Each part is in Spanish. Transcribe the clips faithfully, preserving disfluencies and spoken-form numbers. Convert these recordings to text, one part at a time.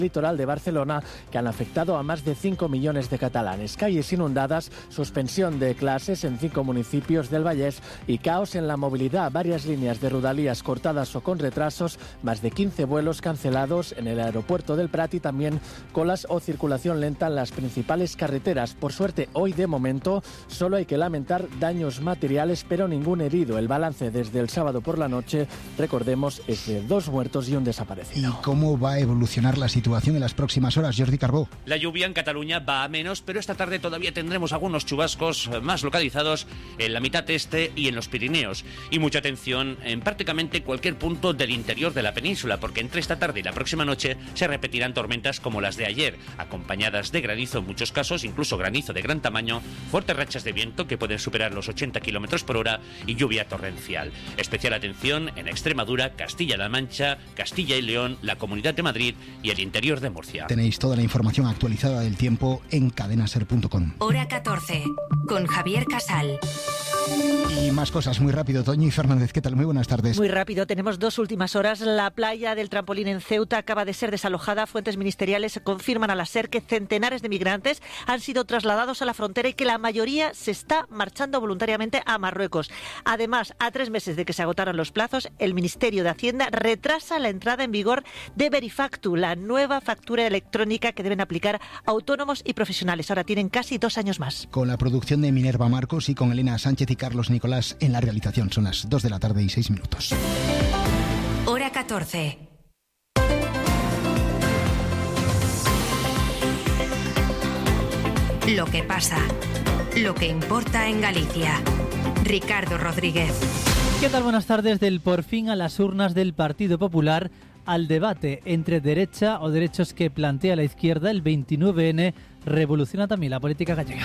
litoral de Barcelona que han afectado a más de cinco millones de catalanes. Calles inundadas, suspensión de clases en cinco municipios del Vallès y caos en la movilidad. Varias líneas de Rodalies cortadas o con retrasos, más de quince vuelos cancelados en el aeropuerto del Prat y también colas o circulación lenta en las principales carreteras. Por suerte, hoy de momento solo hay que lamentar daños materiales, pero ningún herido. El balance desde el sábado por la noche, recordemos, es de dos muertos y un desaparecido. ¿Y cómo va a evolucionar la situación en las próximas horas, Jordi Carbó? La lluvia en Cataluña va a menos, pero esta tarde todavía tendremos algunos chubascos más localizados en la mitad este y en los Pirineos. Y mucha atención en prácticamente cualquier punto del interior de la península, porque entre esta tarde y la próxima noche se repetirán tormentas como las de ayer, acompañadas de granizo en muchos casos, incluso granizo de gran tamaño, fuertes rachas de viento que pueden superar los ochenta kilómetros por hora y lluvia torrencial. Especial atención en Extremadura, Castilla-La Mancha, Castilla y León, la Comunidad de Madrid y el interior de Murcia. Tenéis toda la información actualizada del tiempo en cadenaser punto com. Hora catorce, con Javier Casal. Y más cosas muy rápido. Toñi Fernández, ¿qué tal? Muy buenas tardes. Muy rápido, tenemos dos últimas horas. La playa del Trampolín en Ceuta acaba de ser desalojada. Fuentes ministeriales confirman a la SER que centenares de migrantes han sido trasladados a la frontera y que la mayoría se está marchando voluntariamente a Marruecos. Además, a tres meses de que se agotaran los plazos, el Ministerio de Hacienda retrasa la entrada en vigor de Verifactu, la nueva factura electrónica que deben aplicar autónomos y profesionales. Ahora tienen casi dos años más. Con la producción de Minerva Marcos y con Elena Sánchez y Carlos Nicolás en la realización. Son las dos de la tarde y seis minutos. Hora catorce. Lo que pasa, lo que importa en Galicia. Ricardo Rodríguez. ¿Qué tal? Buenas tardes. Del por fin a las urnas del Partido Popular, al debate entre derecha o derechos que plantea la izquierda. El veintinueve ene revoluciona también la política gallega.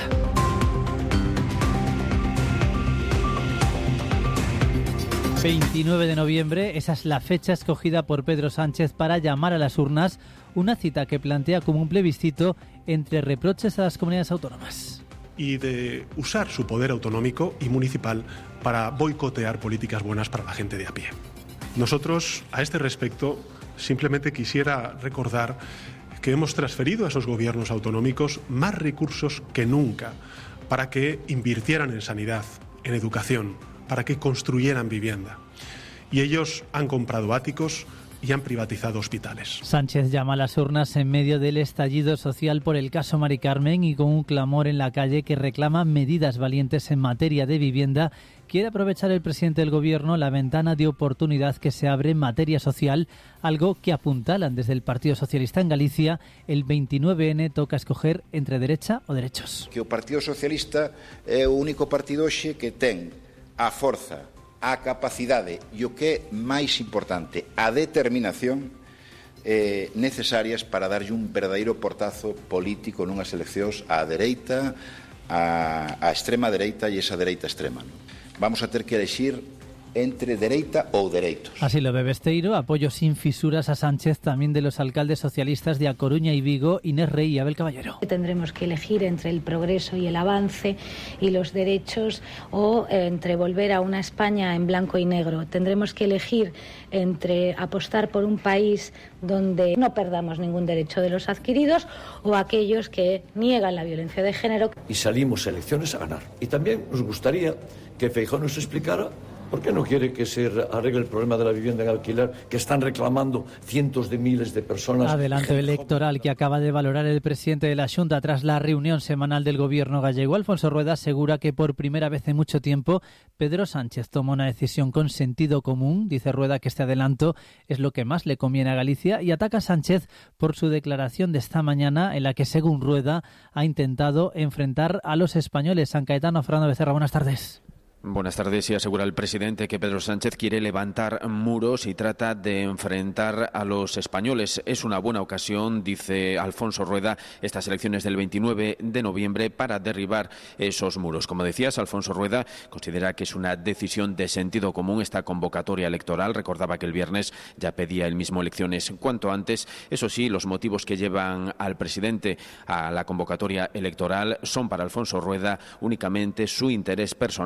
veintinueve de noviembre, esa es la fecha escogida por Pedro Sánchez para llamar a las urnas, una cita que plantea como un plebiscito entre reproches a las comunidades autónomas. Y de usar su poder autonómico y municipal para boicotear políticas buenas para la gente de a pie. Nosotros, a este respecto, simplemente quisiera recordar que hemos transferido a esos gobiernos autonómicos más recursos que nunca para que invirtieran en sanidad, en educación, para que construyeran vivienda. Y ellos han comprado áticos y han privatizado hospitales. Sánchez llama a las urnas en medio del estallido social por el caso Mari Carmen y con un clamor en la calle que reclama medidas valientes en materia de vivienda. Quiere aprovechar el presidente del gobierno la ventana de oportunidad que se abre en materia social, algo que apuntalan desde el Partido Socialista en Galicia. El veintinueve ene toca escoger entre derecha o derechos. Que o Partido Socialista é o único partido hoxe que ten a forza, a capacidade e o que é máis importante, a determinación eh, necesarias para darlle un verdadeiro portazo político nunhas eleccións á dereita, á, á extrema dereita e esa dereita extrema. ¿No? Vamos a ter que elegir entre dereita ou dereitos. Así lo ve Besteiro, apoyo sin fisuras a Sánchez también de los alcaldes socialistas de A Coruña y Vigo, Inés Rey y Abel Caballero. Tendremos que elegir entre el progreso y el avance y los derechos o entre volver a una España en blanco y negro. Tendremos que elegir entre apostar por un país donde no perdamos ningún derecho de los adquiridos o aquellos que niegan la violencia de género. Y salimos a elecciones a ganar. Y también nos gustaría que Feijóo nos explicara ¿por qué no quiere que se arregle el problema de la vivienda en alquiler que están reclamando cientos de miles de personas? Adelanto electoral que acaba de valorar el presidente de la Xunta tras la reunión semanal del gobierno gallego. Alfonso Rueda asegura que por primera vez en mucho tiempo Pedro Sánchez toma una decisión con sentido común. Dice Rueda que este adelanto es lo que más le conviene a Galicia y ataca a Sánchez por su declaración de esta mañana en la que, según Rueda, ha intentado enfrentar a los españoles. San Caetano, Fernando Becerra, buenas tardes. Buenas tardes. Y asegura el presidente que Pedro Sánchez quiere levantar muros y trata de enfrentar a los españoles. Es una buena ocasión, dice Alfonso Rueda, estas elecciones del veintinueve de noviembre para derribar esos muros. Como decías, Alfonso Rueda considera que es una decisión de sentido común esta convocatoria electoral. Recordaba que el viernes ya pedía él mismo elecciones cuanto antes. Eso sí, los motivos que llevan al presidente a la convocatoria electoral son para Alfonso Rueda únicamente su interés personal, mantener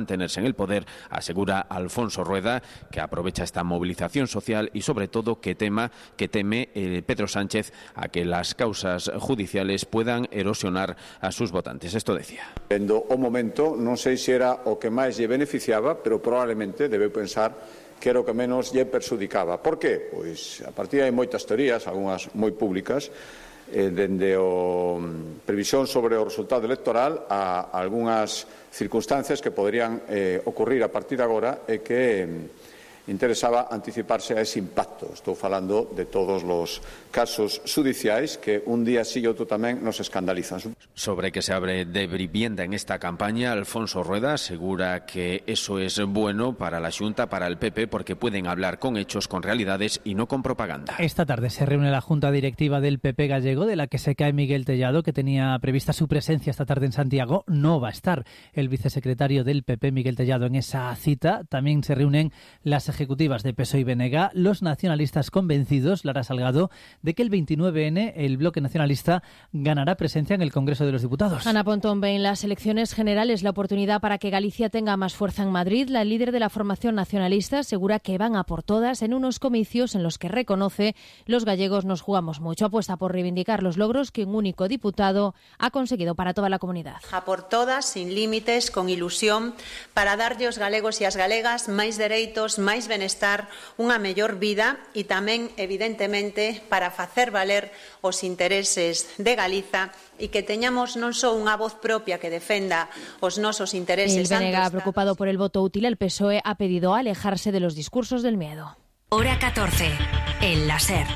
mantenerse en el poder, asegura Alfonso Rueda, que aprovecha esta movilización social y sobre todo que tema que teme eh, Pedro Sánchez a que las causas judiciales puedan erosionar a sus votantes. Esto decía. Vendo o momento, non sei se era o que máis lle beneficiaba, pero probablemente debe pensar que era o que menos lle perxudicaba. Por qué? Pois a partir hai moitas teorías, algunhas moi públicas, eh, dende o previsión sobre o resultado electoral a algunhas circunstancias que poderían eh, ocurrir a partir de agora e que eh, interesaba anticiparse a ese impacto. Estou falando de todos os casos judiciais que un día sí e outro tamén nos escandalizan. Sobre que se abre de vivienda en esta campaña, Alfonso Rueda asegura que eso es bueno para la Xunta, para el P P, porque pueden hablar con hechos, con realidades y no con propaganda. Esta tarde se reúne la Junta Directiva del P P gallego, de la que se cae Miguel Tellado, que tenía prevista su presencia esta tarde en Santiago. No va a estar el vicesecretario del P P, Miguel Tellado, en esa cita. También se reúnen las ejecutivas de P S O E y B N G, los nacionalistas convencidos, Lara Salgado, de que el veintinueve ene, el bloque nacionalista, ganará presencia en el Congreso de los Diputados. Ana Pontón ve en las elecciones generales la oportunidad para que Galicia tenga más fuerza en Madrid. La líder de la formación nacionalista asegura que van a por todas en unos comicios en los que reconoce los gallegos nos jugamos mucho. Apuesta por reivindicar los logros que un único diputado ha conseguido para toda la comunidad. A por todas, sin límites, con ilusión, para darlle aos galegos e as galegas máis dereitos, máis benestar, unha mellor vida e tamén, evidentemente, para facer valer os intereses de Galiza e que teñamos non só unha voz propia que defenda os nosos intereses. El B N G, preocupado por el voto útil, el P S O E ha pedido alejarse de los discursos del miedo. Hora catorce, el láser.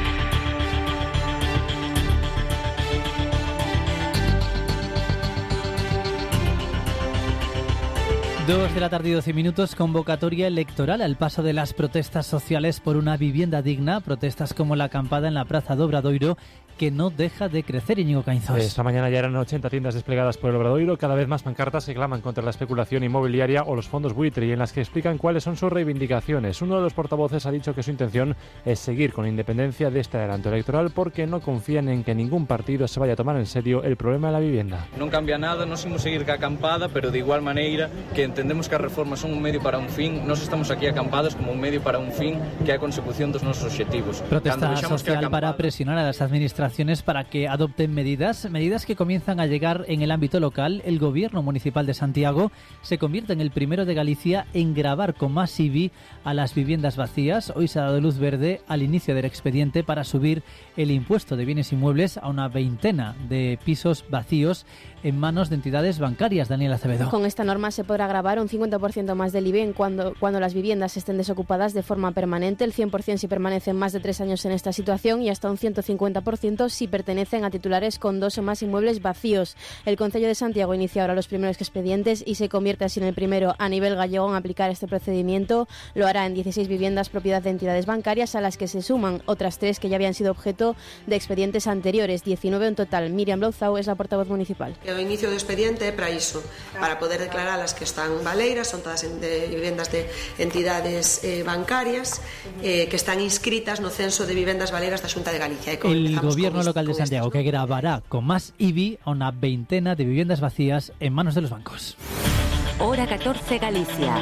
Dos de la tarde y doce minutos, convocatoria electoral al paso de las protestas sociales por una vivienda digna, protestas como la acampada en la Praza do Obradoiro, que no deja de crecer, Íñigo Cainzos. Esta mañana ya eran ochenta tiendas desplegadas por el Obradoiro, cada vez más pancartas que claman contra la especulación inmobiliaria o los fondos buitre y en las que explican cuáles son sus reivindicaciones. Uno de los portavoces ha dicho que su intención es seguir con independencia de este adelanto electoral porque no confían en que ningún partido se vaya a tomar en serio el problema de la vivienda. Non cambia nada, nos imos seguir ca acampada, pero de igual maneira que entendemos que as reformas son un medio para un fin, nos estamos aquí acampados como un medio para un fin que é a consecución dos nosos obxectivos. Protesta social acampada... para presionar a las administraciones para que adopten medidas, medidas que comienzan a llegar en el ámbito local. El Gobierno Municipal de Santiago se convierte en el primero de Galicia en gravar con más I B I a las viviendas vacías. Hoy se ha dado luz verde al inicio del expediente para subir el impuesto de bienes inmuebles a una veintena de pisos vacíos en manos de entidades bancarias. Daniel Acevedo. Con esta norma se podrá gravar un cincuenta por ciento más del I B I en cuando, cuando las viviendas estén desocupadas de forma permanente, el cien por ciento si permanecen más de tres años en esta situación y hasta un ciento cincuenta por ciento si pertenecen a titulares con dos o más inmuebles vacíos. El Concello de Santiago inicia ahora los primeros expedientes y se convierte así en el primero a nivel gallego en aplicar este procedimiento. Lo hará en dieciséis viviendas propiedad de entidades bancarias, a las que se suman otras tres que ya habían sido objeto de expedientes anteriores, diecinueve en total. Miriam Louzao es la portavoz municipal. O inicio do expediente é para iso, para poder declarar as que están baleiras, son todas de vivendas de entidades eh, bancarias eh, que están inscritas no censo de vivendas baleiras da Xunta de Galicia. El Gobierno local de Santiago que gravará con más I B I a una veintena de viviendas vacías en manos de los bancos. Hora catorce Galicia.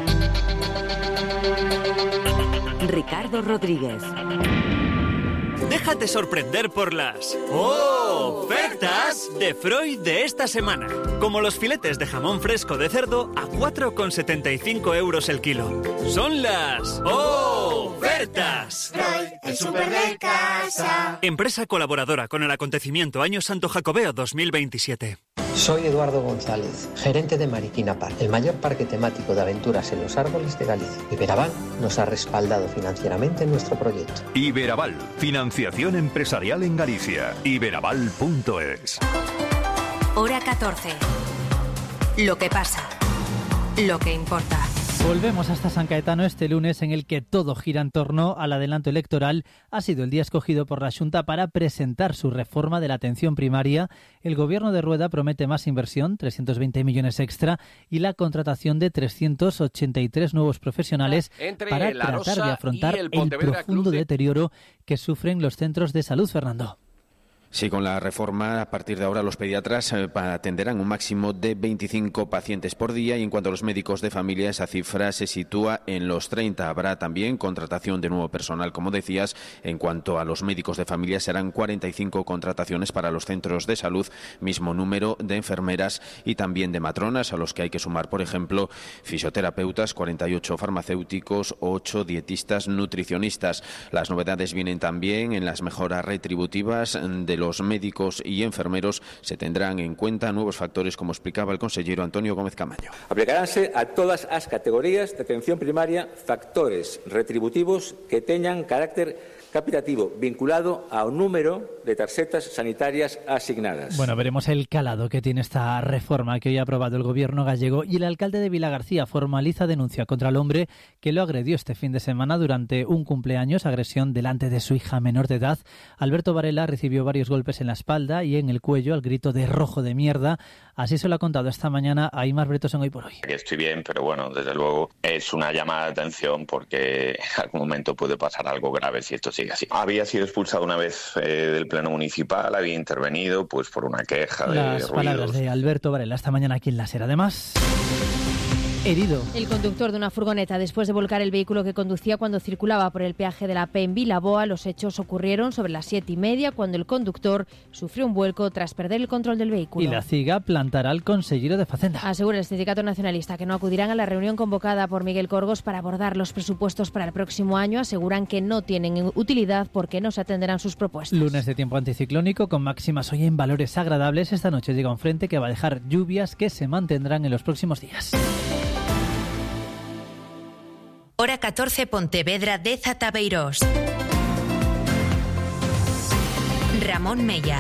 Ricardo Rodríguez. Déjate sorprender por las ofertas de Freud de esta semana. Como los filetes de jamón fresco de cerdo a cuatro con setenta y cinco euros el kilo. Son las ofertas. Freud, el súper de casa. Empresa colaboradora con el acontecimiento Año Santo Jacobeo dos mil veintisiete. Soy Eduardo González, gerente de Mariquina Park, el mayor parque temático de aventuras en los árboles de Galicia. Iberaval nos ha respaldado financieramente en nuestro proyecto. Iberaval, financiación empresarial en Galicia. iberaval punto es. Hora catorce. Lo que pasa. Lo que importa. Volvemos hasta San Caetano este lunes, en el que todo gira en torno al adelanto electoral. Ha sido el día escogido por la Xunta para presentar su reforma de la atención primaria. El Gobierno de Rueda promete más inversión, trescientos veinte millones extra, y la contratación de trescientos ochenta y tres nuevos profesionales Entre para la tratar Rosa de afrontar el el, el profundo de... deterioro que sufren los centros de salud, Fernando. Sí, con la reforma, a partir de ahora los pediatras eh, atenderán un máximo de veinticinco pacientes por día y en cuanto a los médicos de familia esa cifra se sitúa en los treinta. Habrá también contratación de nuevo personal, como decías. En cuanto a los médicos de familia serán cuarenta y cinco contrataciones para los centros de salud, mismo número de enfermeras y también de matronas, a los que hay que sumar, por ejemplo, fisioterapeutas, cuarenta y ocho farmacéuticos, ocho dietistas, nutricionistas. Las novedades vienen también en las mejoras retributivas de los médicos y enfermeros. Se tendrán en cuenta nuevos factores, como explicaba el consejero Antonio Gómez Camaño. Aplicaránse a todas as categorías de atención primaria factores retributivos que teñan carácter capitativo vinculado ao número de tarxetas sanitarias asignadas. Bueno, veremos el calado que tiene esta reforma que hoy ha aprobado el gobierno gallego, y el alcalde de Vilagarcía formaliza denuncia contra el hombre que lo agredió este fin de semana durante un cumpleaños, agresión delante de su hija menor de edad. Alberto Varela recibió varios golpes en la espalda y en el cuello al grito de rojo de mierda. Así se lo ha contado esta mañana a Imar Bretos en Hoy por Hoy. Estoy bien, pero bueno, desde luego es una llamada de atención porque en algún momento puede pasar algo grave si esto sigue así. Había sido expulsado una vez eh, del pleno municipal, había intervenido pues por una queja de Las palabras de Alberto Varela esta mañana aquí en la SER. Además, herido. El conductor de una furgoneta, después de volcar el vehículo que conducía cuando circulaba por el peaje de la P en Vilaboa. Los hechos ocurrieron sobre las siete y media, cuando el conductor sufrió un vuelco tras perder el control del vehículo. Y la CIGA plantará al consejero de Facenda. Asegura el sindicato nacionalista que no acudirán a la reunión convocada por Miguel Corgos para abordar los presupuestos para el próximo año. Aseguran que no tienen utilidad porque no se atenderán sus propuestas. Lunes de tiempo anticiclónico con máximas hoy en valores agradables. Esta noche llega un frente que va a dejar lluvias que se mantendrán en los próximos días. Hora catorce, Pontevedra, Deza Tabeirós. Ramón Mella.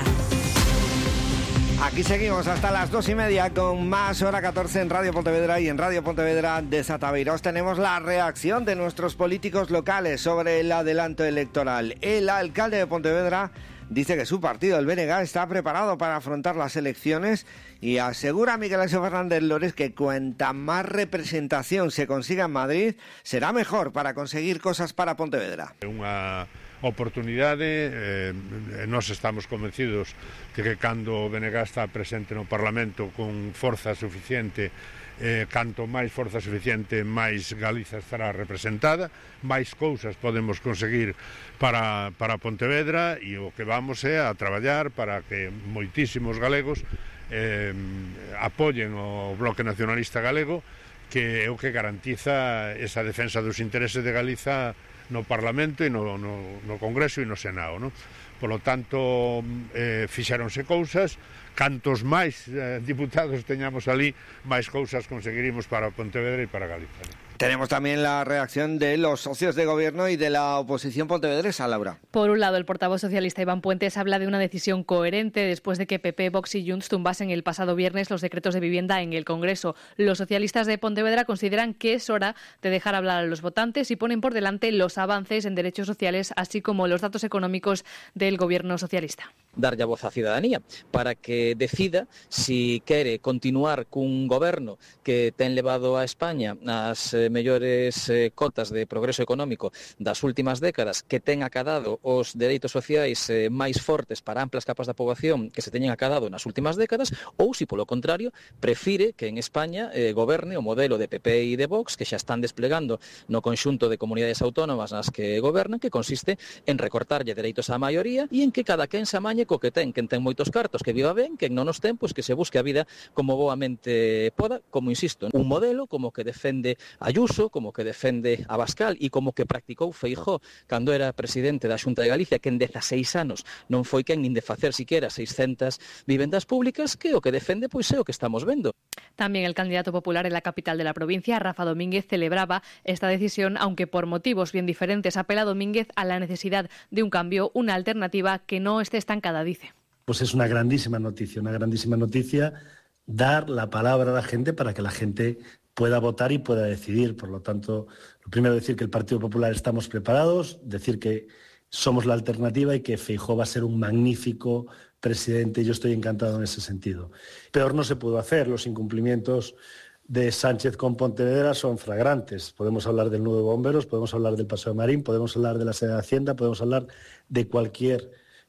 Aquí seguimos hasta las dos y media con más Hora catorce en Radio Pontevedra y en Radio Pontevedra de Sataviros. Tenemos la reacción de nuestros políticos locales sobre el adelanto electoral. El alcalde de Pontevedra dice que su partido, el B N G, está preparado para afrontar las elecciones y asegura a Miguel Ángel Fernández Lores que cuanta más representación se consiga en Madrid, será mejor para conseguir cosas para Pontevedra. Unha oportunidade, eh, nós estamos convencidos de que cando o B N G está presente no Parlamento con forza suficiente, eh, canto máis forza suficiente, máis Galiza estará representada, máis cousas podemos conseguir para, para Pontevedra, e o que vamos é a traballar para que moitísimos galegos eh, apoyen o Bloque Nacionalista Galego, que é o que garantiza esa defensa dos intereses de Galiza no Parlamento e no, no, no Congreso e no Senado, non? Por lo tanto, eh, fixeronse cousas, cantos máis eh, diputados teñamos ali, máis cousas conseguirimos para Pontevedra e para Galiza, ¿no? Tenemos también la reacción de los socios de gobierno y de la oposición pontevedresa, Laura. Por un lado, el portavoz socialista Iván Puentes habla de una decisión coherente después de que P P, Vox y Junts tumbasen el pasado viernes los decretos de vivienda en el Congreso. Los socialistas de Pontevedra consideran que es hora de dejar hablar a los votantes y ponen por delante los avances en derechos sociales, así como los datos económicos del gobierno socialista. Darlle a voz á cidadanía para que decida si quere continuar cun goberno que ten levado a España as eh, mellores eh, cotas de progreso económico das últimas décadas, que ten acadado os dereitos sociais eh, máis fortes para amplas capas da poboación que se teñen acadado nas últimas décadas, ou si polo contrario prefire que en España eh, goberne o modelo de P P e de Vox que xa están desplegando no conxunto de comunidades autónomas nas que gobernan, que consiste en recortarlle dereitos á maioría e en que cada quen se amañe co que ten, quen ten moitos cartos que viva ben, quen non os ten, pois que se busque a vida como boamente poda, como insisto, un modelo como que defende Ayuso, como que defende Abascal e como que practicou Feijóo cando era presidente da Xunta de Galicia, que en dezaseis anos non foi quen nin de facer siquiera seiscentas vivendas públicas, que o que defende pois é o que estamos vendo. También el candidato popular en la capital de la provincia, Rafa Domínguez, celebraba esta decisión, aunque por motivos bien diferentes. Apela Domínguez a la necesidad de un cambio, una alternativa que no esté estancada, dice. Pues es una grandísima noticia, una grandísima noticia dar la palabra a la gente para que la gente pueda votar y pueda decidir. Por lo tanto, lo primero decir que el Partido Popular estamos preparados, decir que somos la alternativa y que Feijóo va a ser un magnífico presidente. Yo estoy encantado en ese sentido. Peor no se pudo hacer. Los incumplimientos de Sánchez con Pontevedra son flagrantes. Podemos hablar del nudo de bomberos, podemos hablar del Paseo Marín, podemos hablar de la sede de Hacienda, podemos hablar de cualquier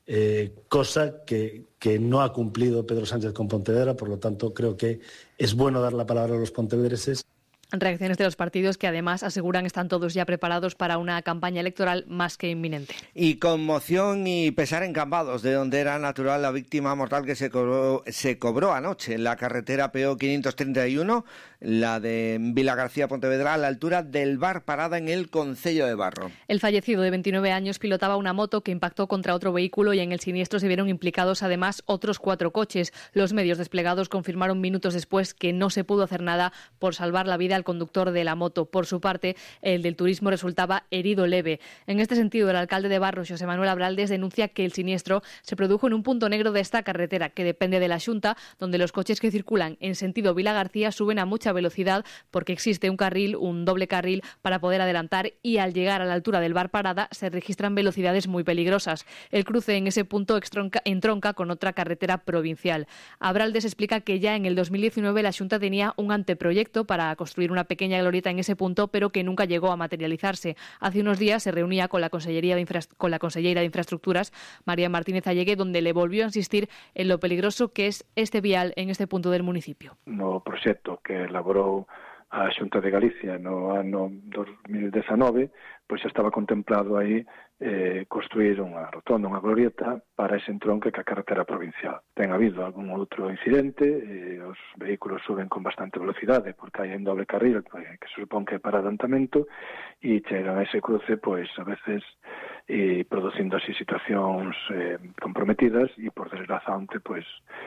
eh, cosa que, que no ha cumplido Pedro Sánchez con Pontevedra. Por lo tanto, creo que es bueno dar la palabra a los pontevedreses. Reacciones de los partidos que además aseguran están todos ya preparados para una campaña electoral más que inminente. Y conmoción y pesar en Cambados, de donde era natural la víctima mortal que se cobró, se cobró anoche en la carretera P O quinientos treinta y uno, la de Vilagarcía-Pontevedra, a la altura del bar Parada en el concello de Barro. El fallecido de veintinueve años pilotaba una moto que impactó contra otro vehículo y en el siniestro se vieron implicados además otros cuatro coches. Los medios desplegados confirmaron minutos después que no se pudo hacer nada por salvar la vida al conductor de la moto. Por su parte, el del turismo resultaba herido leve. En este sentido, el alcalde de Barro, José Manuel Abraldes, denuncia que el siniestro se produjo en un punto negro de esta carretera, que depende de la Xunta, donde los coches que circulan en sentido Vilagarcía suben a mucha velocidad porque existe un carril, un doble carril, para poder adelantar, y al llegar a la altura del bar Parada se registran velocidades muy peligrosas. El cruce en ese punto entronca con otra carretera provincial. Abraldes explica que ya en el dos mil diecinueve la Xunta tenía un anteproyecto para construir una pequeña glorieta en ese punto, pero que nunca llegó a materializarse. Hace unos días se reunía con la Consellería de Infra... con la Consellera de Infraestructuras, María Martínez Allegue, donde le volvió a insistir en lo peligroso que es este vial en este punto del municipio. No proxecto que elaborou a Xunta de Galicia no ano dos mil dezanove, pois xa estaba contemplado aí eh, construir unha rotonda, unha glorieta para ese entronque que a carretera provincial. Ten habido algún outro incidente, eh, os vehículos suben con bastante velocidade porque hai un doble carril que, que se supón que é para adelantamento e chegan a ese cruce, pois a veces eh, producindo así situacións eh, comprometidas e por desgrazante pois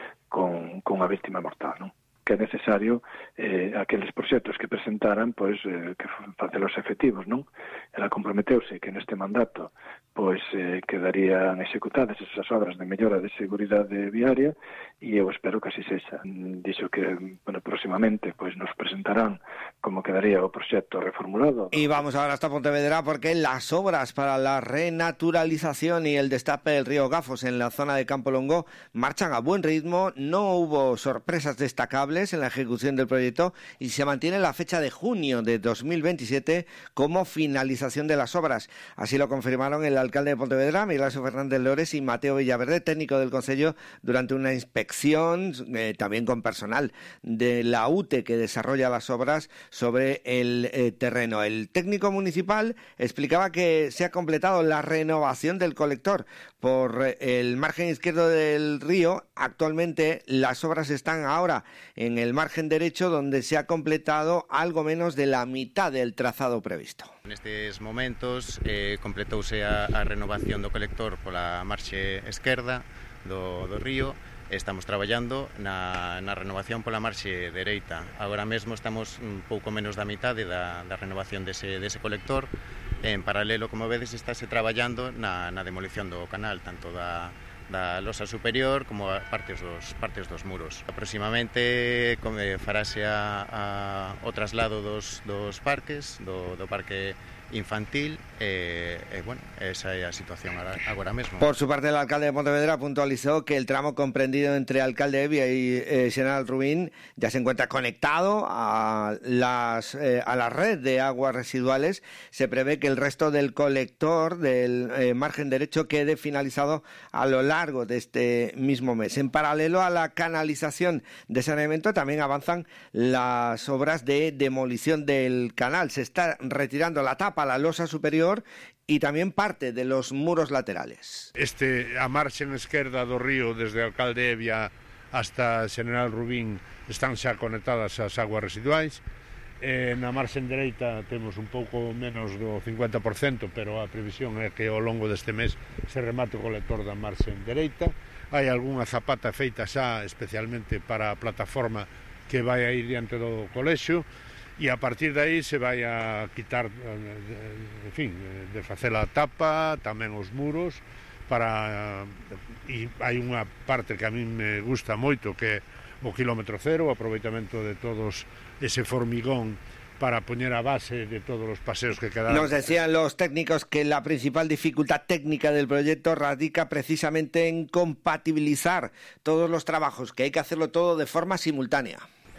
con, con unha víctima mortal, non? Que é necesario eh, aqueles proxectos que presentaran pois eh, que facelos efectivos, non? Ela comprometeuse que neste mandato pois eh, quedarían executadas esas obras de mellora de seguridade viaria e eu espero que así sexa. Dixo que, bueno, próximamente pois nos presentarán como quedaría o proxecto reformulado. Y vamos ahora hasta Pontevedra porque las obras para la renaturalización y el destape del río Gafos en la zona de Campo Longo marchan a buen ritmo. No hubo sorpresas destacables en la ejecución del proyecto y se mantiene la fecha de junio de dos mil veintisiete como finalización de las obras. Así lo confirmaron el alcalde de Pontevedra, Miguel Ángel Fernández Lores, y Mateo Villaverde, técnico del concello, durante una inspección eh, también con personal de la U T E que desarrolla las obras sobre el eh, terreno. El técnico municipal explicaba que se ha completado la renovación del colector por eh, el margen izquierdo del río. Actualmente las obras están ahora en el margen derecho, donde se ha completado algo menos de la mitad del trazado previsto. Nestes momentos eh, completouse a, a renovación do colector pola marxe esquerda do, do río. Estamos traballando na, na renovación pola marxe dereita. Agora mesmo estamos un pouco menos da mitade da, da renovación dese, dese colector. En paralelo, como vedes, estáse traballando na, na demolición do canal, tanto da da losa superior como a partes dos, partes dos muros. Aproximamente farase a, a, o traslado dos, dos parques, do, do parque infantil, e, e bueno, esa é a situación agora mesmo. Por su parte, el alcalde de Pontevedra puntualizó que el tramo comprendido entre Alcalde Evia y eh, General Rubín ya se encuentra conectado a, las, eh, a la red de aguas residuales. Se prevé que el resto del colector del eh, margen derecho quede finalizado a lo largo de este mismo mes. En paralelo a la canalización de saneamiento, también avanzan las obras de demolición del canal. Se está retirando la tapa, la losa superior y también parte de los muros laterales. Este, a marxen esquerda do río, desde Alcalde Evia hasta General Rubín, están xa conectadas as aguas residuais. Eh, na marxen dereita temos un pouco menos do cincuenta por cento, pero a previsión é que ao longo deste mes se remate o colector da marxen dereita. Hai algunha zapata feita xa especialmente para a plataforma que vai a ir diante do colexio, e a partir de aí se vai a quitar, en fin, de facer a tapa, tamén os muros, para, e hai unha parte que a mí me gusta moito, que é o kilómetro cero, o aproveitamento de todos ese formigón para poner a base de todos los paseos que quedaron. Nos decían los técnicos que la principal dificultad técnica del proyecto radica precisamente en compatibilizar todos los trabajos, que hay que hacerlo todo de forma simultánea.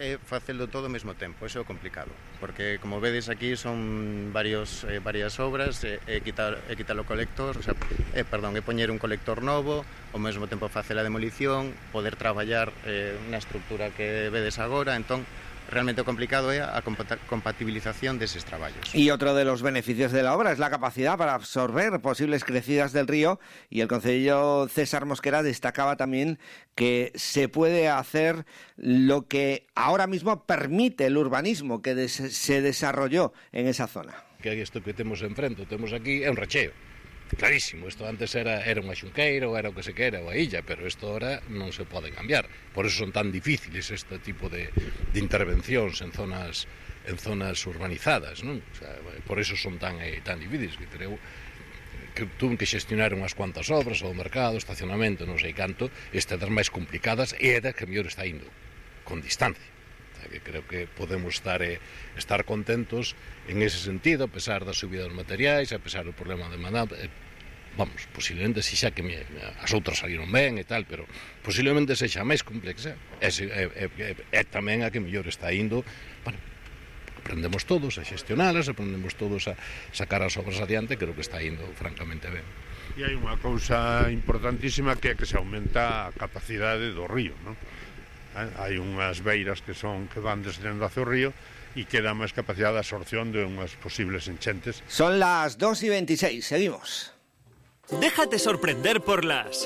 e facelo todo ao mesmo tempo, eso é complicado, porque como vedes aquí son varios, eh, varias obras, e, e, quitar, e quitar o colector, o sea, eh, perdón, e poñer un colector novo, ao mesmo tempo facer a demolición, poder traballar eh, na estructura que vedes agora, entón realmente complicado é a compatibilización deses traballos. Y otro de los beneficios de la obra es la capacidad para absorber posibles crecidas del río, y el concejal César Mosquera destacaba también que se puede hacer lo que ahora mismo permite el urbanismo que des- se desarrolló en esa zona. Que isto que temos enfrente, temos aquí, é un racheo. Clarísimo, isto antes era, era unha xunqueira ou era o que se quera, ou a illa, pero isto ahora non se pode cambiar. Por eso son tan difíciles este tipo de, de intervencións en zonas en zonas urbanizadas, non? O sea, por eso son tan eh, tan difíciles, que creo que tuve que xestionar unhas cuantas obras, o mercado, estacionamento, non sei canto, este das máis complicadas e é da que mellor está indo, con distancia. Que creo que podemos estar eh, estar contentos en ese sentido, a pesar da subida dos materiais, a pesar do problema de demanda, eh, vamos, posiblemente si xa que me, as outras salieron ben e tal, pero posiblemente sexa máis complexa, é, é, é, é tamén a que mellor está indo. Bueno, aprendemos todos a xestionalas, aprendemos todos a sacar as obras adiante, creo que está indo francamente ben. E hai unha cousa importantísima, que é que se aumenta a capacidade do río, non? Eh, hai unhas beiras que son que van descendendo hacia o río e que dá máis capacidade de absorción de unhas posibles enchentes. Son las dos y veintiséis, seguimos. Déjate sorprender por las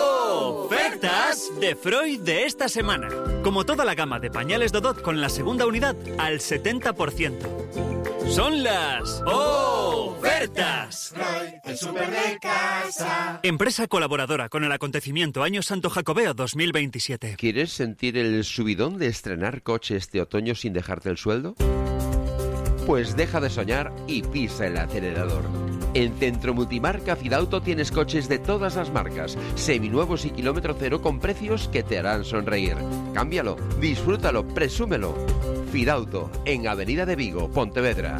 ofertas de Freud de esta semana. Como toda la gama de pañales Dodot con la segunda unidad al setenta por ciento. Son las ofertas. Freud, el súper de casa. Empresa colaboradora con el acontecimiento Año Santo Jacobeo dos mil veintisiete. ¿Quieres sentir el subidón de estrenar coche este otoño sin dejarte el sueldo? Pues deja de soñar y pisa el acelerador. En Centro Multimarca Fidauto tienes coches de todas las marcas, seminuevos y kilómetro cero con precios que te harán sonreír. Cámbialo, disfrútalo, presúmelo. Fidauto, en Avenida de Vigo, Pontevedra.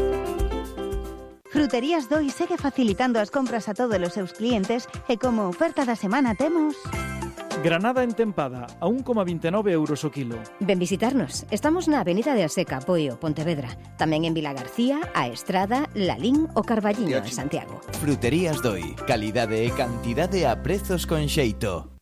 Fruterías Doi segue facilitando as compras a todos os seus clientes e como oferta da semana temos... Granada entempada, a un coma vinte e nove euros o kilo. Ven visitarnos. Estamos na Avenida de Aseca, Poio, Pontevedra. Tamén en Vila García, A Estrada, Lalín o Carballiño, en Santiago. Fruterías Doi. Calidade e cantidade a prezos con xeito.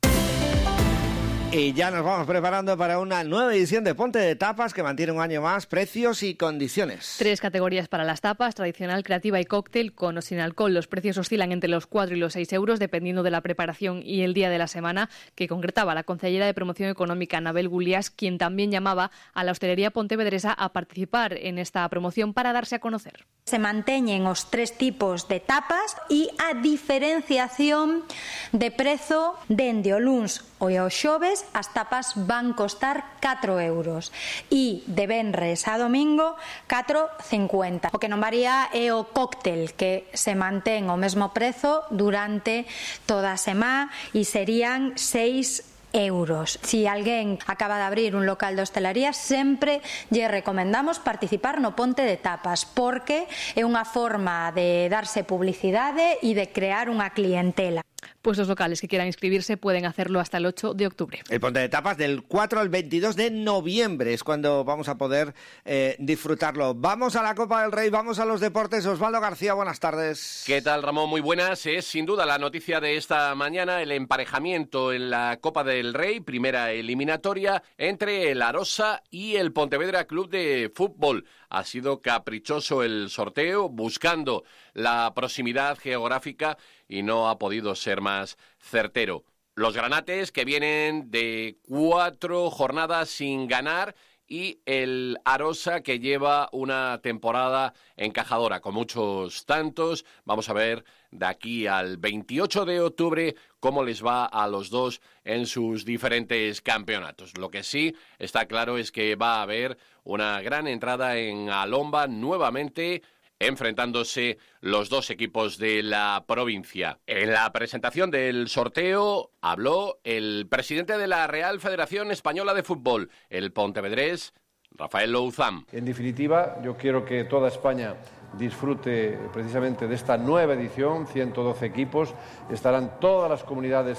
Y ya nos vamos preparando para una nueva edición de Ponte de Tapas que mantiene un año más precios y condiciones. Tres categorías para las tapas, tradicional, creativa y cóctel, con o sin alcohol. Los precios oscilan entre los cuatro y los seis euros, dependiendo de la preparación y el día de la semana, que concretaba la concejera de Promoción Económica, Anabel Gulias, quien también llamaba a la hostelería pontevedresa a participar en esta promoción para darse a conocer. Se manteñen os tres tipos de tapas e a diferenciación de prezo dende o luns ou ao xoves. As tapas van costar catro euros e de venres a domingo catro cincuenta. O que non varía é o cóctel, que se mantén o mesmo prezo durante toda a semana e serían seis euros. Si alguén acaba de abrir un local de hostelería, sempre lle recomendamos participar no Ponte de Tapas, porque é unha forma de darse publicidade e de crear unha clientela. Pues los locales que quieran inscribirse pueden hacerlo hasta el ocho de octubre. El Ponte de Tapas del cuatro al veintidós de noviembre es cuando vamos a poder eh, disfrutarlo. Vamos a la Copa del Rey, vamos a los deportes. Osvaldo García, buenas tardes. ¿Qué tal, Ramón? Muy buenas. Es sin duda la noticia de esta mañana, el emparejamiento en la Copa del Rey, primera eliminatoria entre el Arosa y el Pontevedra Club de Fútbol. Ha sido caprichoso el sorteo, buscando la proximidad geográfica y no ha podido ser más certero. Los granates, que vienen de cuatro jornadas sin ganar, y el Arosa, que lleva una temporada encajadora con muchos tantos. Vamos a ver de aquí al veintiocho de octubre cómo les va a los dos en sus diferentes campeonatos. Lo que sí está claro es que va a haber una gran entrada en Alomba nuevamente, enfrentándose los dos equipos de la provincia. En la presentación del sorteo habló el presidente de la Real Federación Española de Fútbol, el pontevedrés Rafael Louzán. En definitiva, yo quiero que toda España disfrute precisamente de esta nueva edición, ciento doce equipos, estarán todas las comunidades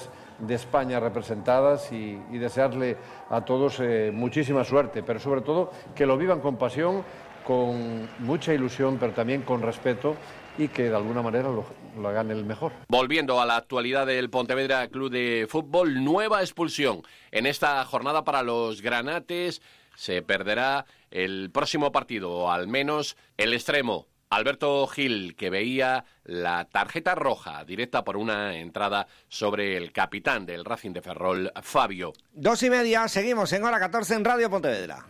de España representadas y, y desearle a todos eh, muchísima suerte, pero sobre todo que lo vivan con pasión, con mucha ilusión, pero también con respeto y que de alguna manera lo, lo hagan el mejor. Volviendo a la actualidad del Pontevedra Club de Fútbol, nueva expulsión en esta jornada para los granates. Se perderá el próximo partido, o al menos el extremo Alberto Gil, que veía la tarjeta roja directa por una entrada sobre el capitán del Racing de Ferrol, Fabio. Dos y media, seguimos en hora catorce en Radio Pontevedra.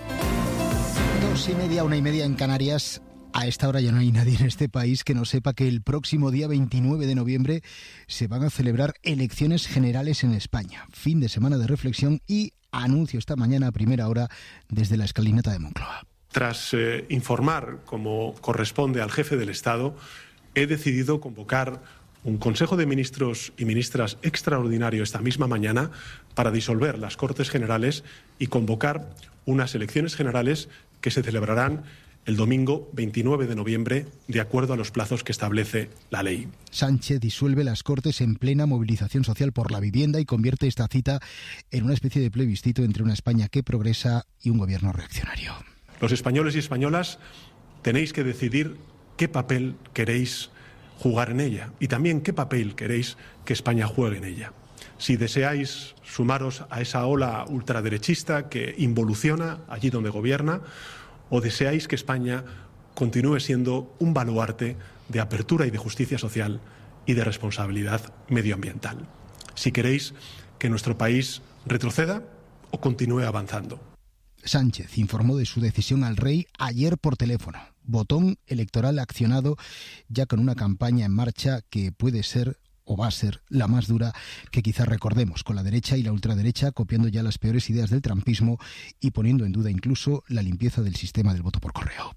Dos y media, una y media en Canarias. A esta hora ya no hay nadie en este país que no sepa que el próximo día veintinueve de noviembre se van a celebrar elecciones generales en España. Fin de semana de reflexión y anuncio esta mañana a primera hora desde la escalinata de Moncloa. Tras eh, informar, como corresponde al jefe del Estado, he decidido convocar un Consejo de Ministros y Ministras extraordinario esta misma mañana para disolver las Cortes Generales y convocar unas elecciones generales que se celebrarán el domingo veintinueve de noviembre, de acuerdo a los plazos que establece la ley. Sánchez disuelve las Cortes en plena movilización social por la vivienda y convierte esta cita en una especie de plebiscito entre una España que progresa y un gobierno reaccionario. Los españoles y españolas tenéis que decidir qué papel queréis jugar en ella y también qué papel queréis que España juegue en ella. Si deseáis sumaros a esa ola ultraderechista que involuciona allí donde gobierna, o deseáis que España continúe siendo un baluarte de apertura y de justicia social y de responsabilidad medioambiental. Si queréis que nuestro país retroceda o continúe avanzando. Sánchez informó de su decisión al rey ayer por teléfono. Botón electoral accionado, ya con una campaña en marcha que puede ser o va a ser la más dura que quizás recordemos, con la derecha y la ultraderecha copiando ya las peores ideas del trumpismo y poniendo en duda incluso la limpieza del sistema del voto por correo.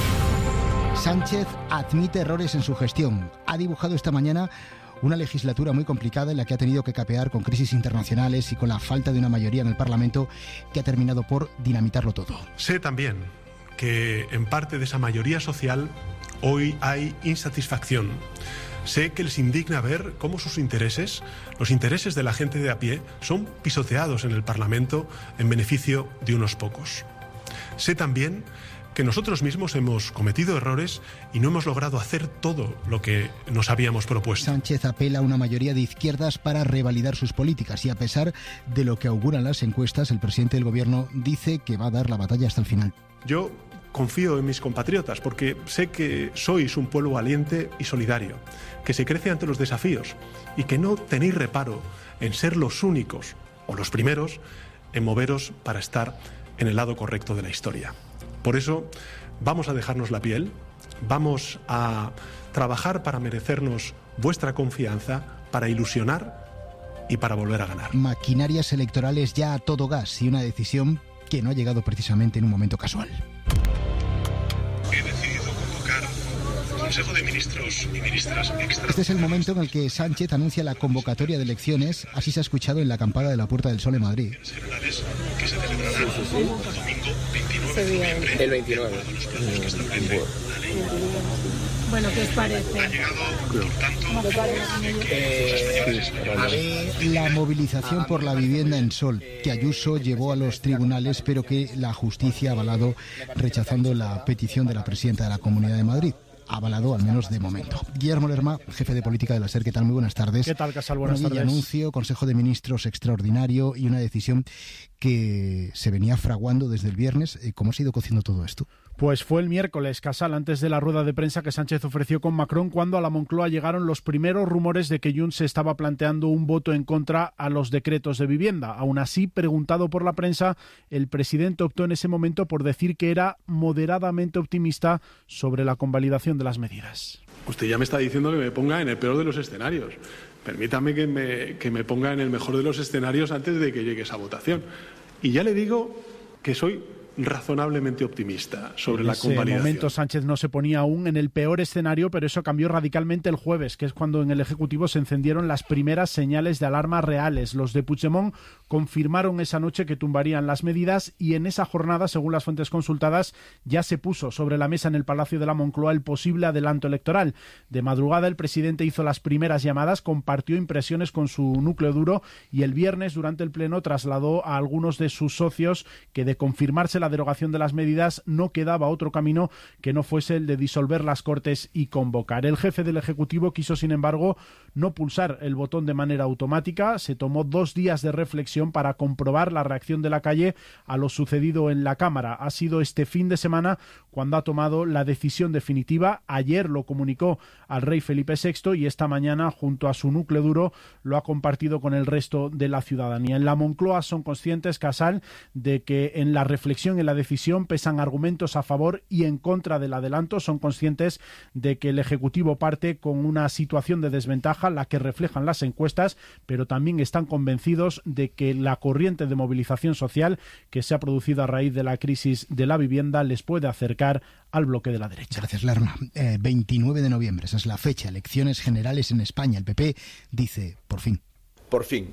Sánchez admite errores en su gestión. Ha dibujado esta mañana una legislatura muy complicada en la que ha tenido que capear con crisis internacionales y con la falta de una mayoría en el Parlamento que ha terminado por dinamitarlo todo. Sé también que en parte de esa mayoría social hoy hay insatisfacción. Sé que les indigna ver cómo sus intereses, los intereses de la gente de a pie, son pisoteados en el Parlamento en beneficio de unos pocos. Sé también que nosotros mismos hemos cometido errores y no hemos logrado hacer todo lo que nos habíamos propuesto. Sánchez apela a una mayoría de izquierdas para revalidar sus políticas y a pesar de lo que auguran las encuestas, el presidente del gobierno dice que va a dar la batalla hasta el final. Yo confío en mis compatriotas porque sé que sois un pueblo valiente y solidario, que se crece ante los desafíos y que no tenéis reparo en ser los únicos o los primeros en moveros para estar en el lado correcto de la historia. Por eso vamos a dejarnos la piel, vamos a trabajar para merecernos vuestra confianza, para ilusionar y para volver a ganar. Maquinarias electorales ya a todo gas y una decisión que no ha llegado precisamente en un momento casual. He decidido convocar un Consejo de Ministros y Ministras extra. Este es el momento en el que Sánchez anuncia la convocatoria de elecciones, así se ha escuchado en la campana de la Puerta del Sol en Madrid. Generales que se celebrarán el domingo veintinueve de noviembre. El veintinueve. Bueno, ¿qué os parece? Ha llegado, por tanto, eh, a mí la movilización por la vivienda en Sol, que Ayuso llevó a los tribunales, pero que la justicia ha avalado rechazando la petición de la presidenta de la Comunidad de Madrid. Avalado, al menos de momento. Guillermo Lerma, jefe de política de la SER, ¿qué tal? Muy buenas tardes. ¿Qué tal, Casal? Buenas tardes. Un anuncio, Consejo de Ministros extraordinario y una decisión que se venía fraguando desde el viernes. ¿Cómo se ha ido cociendo todo esto? Pues fue el miércoles, Casal, antes de la rueda de prensa que Sánchez ofreció con Macron, cuando a la Moncloa llegaron los primeros rumores de que Junts se estaba planteando un voto en contra a los decretos de vivienda. Aún así, preguntado por la prensa, el presidente optó en ese momento por decir que era moderadamente optimista sobre la convalidación de las medidas. Usted ya me está diciendo que me ponga en el peor de los escenarios. Permítame que me, que me ponga en el mejor de los escenarios antes de que llegue esa votación. Y ya le digo que soy razonablemente optimista sobre en la ese convalidación. momento Sánchez no se ponía aún en el peor escenario, pero eso cambió radicalmente el jueves, que es cuando en el Ejecutivo se encendieron las primeras señales de alarma reales. Los de Puigdemont confirmaron esa noche que tumbarían las medidas y en esa jornada, según las fuentes consultadas, ya se puso sobre la mesa en el Palacio de la Moncloa el posible adelanto electoral. De madrugada el presidente hizo las primeras llamadas, compartió impresiones con su núcleo duro y el viernes durante el Pleno trasladó a algunos de sus socios que de confirmarse la derogación de las medidas no quedaba otro camino que no fuese el de disolver las Cortes y convocar. El jefe del Ejecutivo quiso, sin embargo, no pulsar el botón de manera automática. Se tomó dos días de reflexión para comprobar la reacción de la calle a lo sucedido en la Cámara. Ha sido este fin de semana cuando ha tomado la decisión definitiva. Ayer lo comunicó al rey Felipe sexto y esta mañana, junto a su núcleo duro, lo ha compartido con el resto de la ciudadanía. En la Moncloa son conscientes, Casal, de que en la reflexión y en la decisión pesan argumentos a favor y en contra del adelanto. Son conscientes de que el Ejecutivo parte con una situación de desventaja, la que reflejan las encuestas, pero también están convencidos de que la corriente de movilización social que se ha producido a raíz de la crisis de la vivienda les puede acercar al bloque de la derecha. Gracias, Lerma. Eh, veintinueve de noviembre, esa es la fecha. Elecciones generales en España. El P P dice, por fin. Por fin.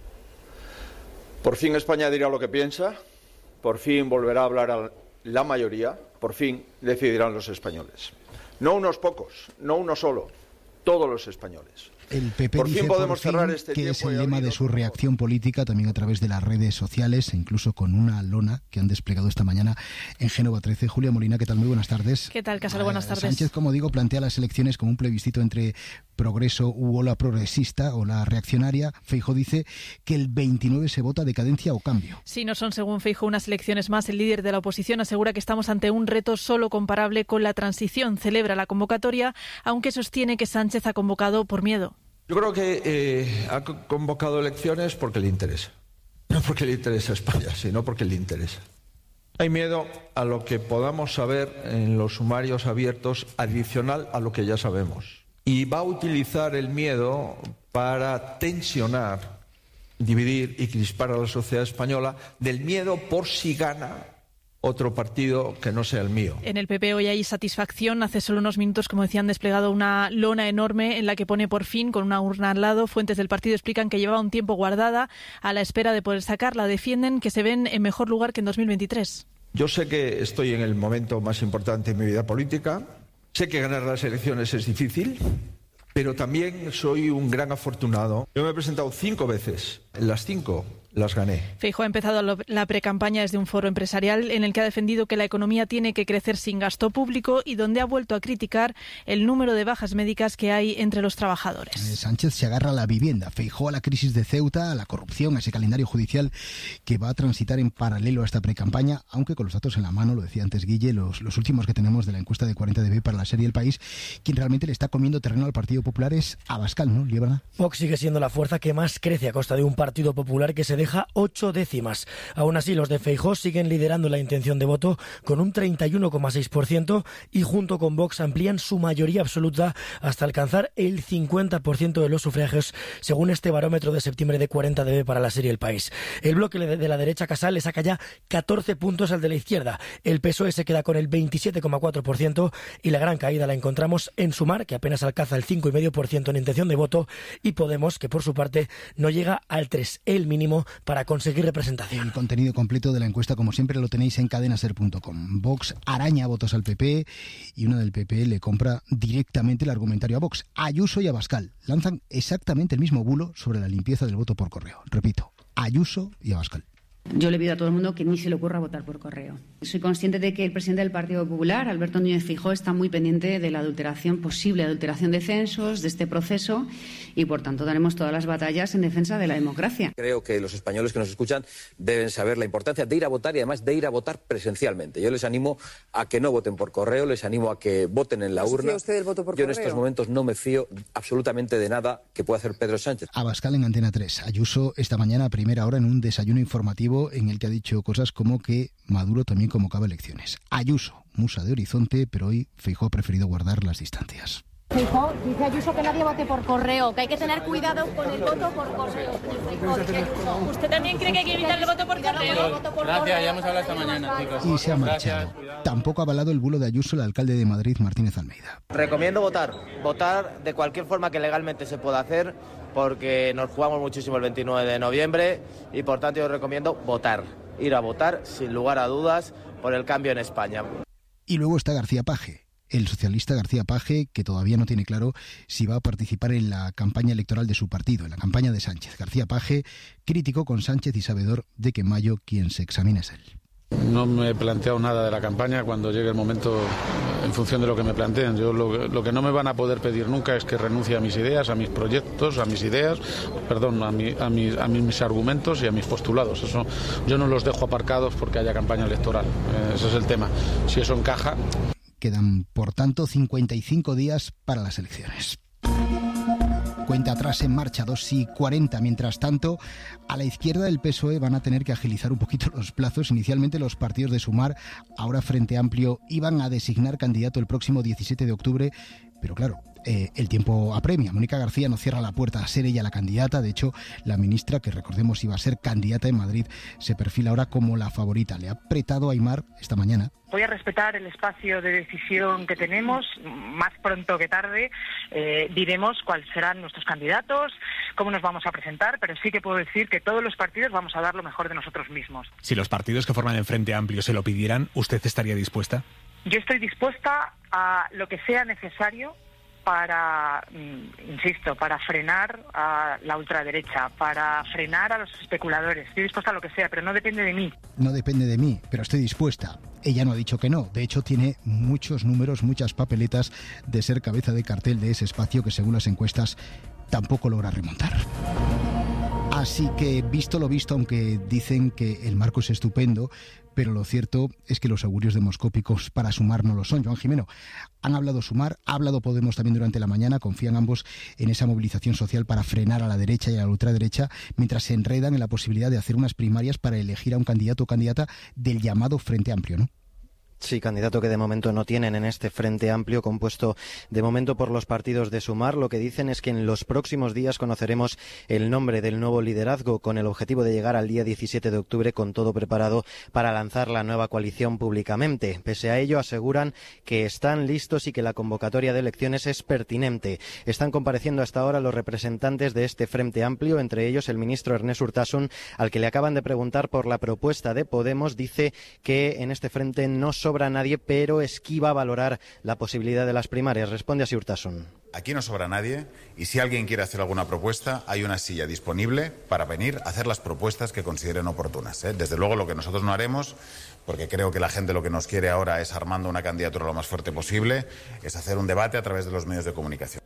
Por fin España dirá lo que piensa. Por fin volverá a hablar a la mayoría. Por fin decidirán los españoles. No unos pocos, no uno solo, todos los españoles. El P P por dice fin podemos por fin cerrar este que es tiempo el y lema abrir de su reacción política, también a través de las redes sociales e incluso con una lona que han desplegado esta mañana en Génova trece. Julia Molina, ¿qué tal? Muy buenas tardes. ¿Qué tal, Casal? Buenas tardes. Sánchez, como digo, plantea las elecciones como un plebiscito entre progreso u ola progresista o la reaccionaria. Feijóo dice que el veintinueve se vota decadencia o cambio. Si no son, según Feijóo, unas elecciones más. El líder de la oposición asegura que estamos ante un reto solo comparable con la transición. Celebra la convocatoria, aunque sostiene que Sánchez ha convocado por miedo. Yo creo que eh, ha convocado elecciones porque le interesa. No porque le interesa a España, sino porque le interesa. Hay miedo a lo que podamos saber en los sumarios abiertos adicional a lo que ya sabemos. Y va a utilizar el miedo para tensionar, dividir y crispar a la sociedad española del miedo por si gana otro partido que no sea el mío. En el P P hoy hay satisfacción. Hace solo unos minutos, como decían, desplegado una lona enorme en la que pone por fin, con una urna al lado. Fuentes del partido explican que llevaba un tiempo guardada a la espera de poder sacarla. Defienden que se ven en mejor lugar que en dos mil veintitrés. Yo sé que estoy en el momento más importante en mi vida política. Sé que ganar las elecciones es difícil, pero también soy un gran afortunado. Yo me he presentado cinco veces. En las cinco las gané. Feijóo ha empezado la precampaña desde un foro empresarial en el que ha defendido que la economía tiene que crecer sin gasto público y donde ha vuelto a criticar el número de bajas médicas que hay entre los trabajadores. Eh, Sánchez se agarra a la vivienda, Feijóo a la crisis de Ceuta, a la corrupción, a ese calendario judicial que va a transitar en paralelo a esta precampaña, aunque con los datos en la mano, lo decía antes Guille, los, los últimos que tenemos de la encuesta de cuarenta de B para la serie El País, quien realmente le está comiendo terreno al Partido Popular es Abascal, ¿no, Líbana? Vox sigue siendo la fuerza que más crece a costa de un Partido Popular que se deja ocho décimas. Aún así, los de Feijóo siguen liderando la intención de voto con un treinta y uno coma seis por ciento y junto con Vox amplían su mayoría absoluta hasta alcanzar el cincuenta por ciento de los sufragios, según este barómetro de septiembre de cuarenta de B para la serie El País. El bloque de la derecha, Casal, le saca ya catorce puntos al de la izquierda. El P S O E se queda con el veintisiete coma cuatro por ciento y la gran caída la encontramos en Sumar, que apenas alcanza el cinco coma cinco por ciento en intención de voto, y Podemos, que por su parte no llega al tres, el mínimo para conseguir representación. El contenido completo de la encuesta, como siempre, lo tenéis en cadenaser punto com. Vox araña votos al P P y una del P P le compra directamente el argumentario a Vox. Ayuso y Abascal lanzan exactamente el mismo bulo sobre la limpieza del voto por correo. Repito, Ayuso y Abascal. Yo le pido a todo el mundo que ni se le ocurra votar por correo. Soy consciente de que el presidente del Partido Popular, Alberto Núñez Feijóo, está muy pendiente de la adulteración, posible adulteración de censos, de este proceso, y por tanto daremos todas las batallas en defensa de la democracia. Creo que los españoles que nos escuchan deben saber la importancia de ir a votar y además de ir a votar presencialmente. Yo les animo a que no voten por correo, les animo a que voten en la ¿No urna. se fía usted del voto por Yo en correo? estos momentos no me fío absolutamente de nada que pueda hacer Pedro Sánchez. Abascal en Antena tres. Ayuso esta mañana a primera hora en un desayuno informativo en el que ha dicho cosas como que Maduro también convocaba elecciones. Ayuso, musa de Horizonte, pero hoy Feijóo ha preferido guardar las distancias. Feijóo, dice Ayuso que nadie vote por correo, que hay que tener cuidado con el voto por correo. Feijóo, dice Ayuso. ¿Usted también cree que hay que evitar el voto por correo? Gracias, ya hemos hablado esta mañana, chicos. Y se ha marchado. Tampoco ha avalado el bulo de Ayuso el alcalde de Madrid, Martínez Almeida. Recomiendo votar, votar de cualquier forma que legalmente se pueda hacer, porque nos jugamos muchísimo el veintinueve de noviembre y por tanto yo recomiendo votar, ir a votar sin lugar a dudas por el cambio en España. Y luego está García Paje, el socialista García Paje, que todavía no tiene claro si va a participar en la campaña electoral de su partido, en la campaña de Sánchez. García Paje, crítico con Sánchez y sabedor de que en mayo quien se examina es él. No me he planteado nada de la campaña cuando llegue el momento en función de lo que me planteen. Yo lo, lo que no me van a poder pedir nunca es que renuncie a mis ideas, a mis proyectos, a mis ideas, perdón, a, mi, a, mis, a mis argumentos y a mis postulados. Eso yo no los dejo aparcados porque haya campaña electoral. Eh, ese es el tema. Si eso encaja. Quedan, por tanto, cincuenta y cinco días para las elecciones. Cuenta atrás en marcha, dos y cuarenta. Mientras tanto, a la izquierda del P S O E van a tener que agilizar un poquito los plazos. Inicialmente los partidos de Sumar, ahora Frente Amplio, iban a designar candidato el próximo diecisiete de octubre. Pero claro, eh, el tiempo apremia. Mónica García no cierra la puerta a ser ella la candidata. De hecho, la ministra, que recordemos iba a ser candidata en Madrid, se perfila ahora como la favorita. Le ha apretado a Aimar esta mañana. Voy a respetar el espacio de decisión que tenemos. Más pronto que tarde eh, diremos cuáles serán nuestros candidatos, cómo nos vamos a presentar, pero sí que puedo decir que todos los partidos vamos a dar lo mejor de nosotros mismos. Si los partidos que forman el Frente Amplio se lo pidieran, ¿usted estaría dispuesta? Yo estoy dispuesta a lo que sea necesario para, insisto, para frenar a la ultraderecha, para frenar a los especuladores. Estoy dispuesta a lo que sea, pero no depende de mí. No depende de mí, pero estoy dispuesta. Ella no ha dicho que no. De hecho, tiene muchos números, muchas papeletas de ser cabeza de cartel de ese espacio que, según las encuestas, tampoco logra remontar. Así que, visto lo visto, aunque dicen que el marco es estupendo, pero lo cierto es que los augurios demoscópicos para Sumar no lo son. Joan Jimeno, han hablado Sumar, ha hablado Podemos también durante la mañana, confían ambos en esa movilización social para frenar a la derecha y a la ultraderecha, mientras se enredan en la posibilidad de hacer unas primarias para elegir a un candidato o candidata del llamado Frente Amplio, ¿no? Sí, candidato que de momento no tienen en este Frente Amplio, compuesto de momento por los partidos de Sumar. Lo que dicen es que en los próximos días conoceremos el nombre del nuevo liderazgo, con el objetivo de llegar al día diecisiete de octubre con todo preparado para lanzar la nueva coalición públicamente. Pese a ello, aseguran que están listos y que la convocatoria de elecciones es pertinente. Están compareciendo hasta ahora los representantes de este Frente Amplio, entre ellos el ministro Ernest Urtasun, al que le acaban de preguntar por la propuesta de Podemos. Dice que en este frente no son sobra nadie, pero esquiva valorar la posibilidad de las primarias. Responde así Urtasun. Aquí no sobra nadie y si alguien quiere hacer alguna propuesta, hay una silla disponible para venir a hacer las propuestas que consideren oportunas, ¿eh? Desde luego lo que nosotros no haremos, porque creo que la gente lo que nos quiere ahora es, armando una candidatura lo más fuerte posible, es hacer un debate a través de los medios de comunicación.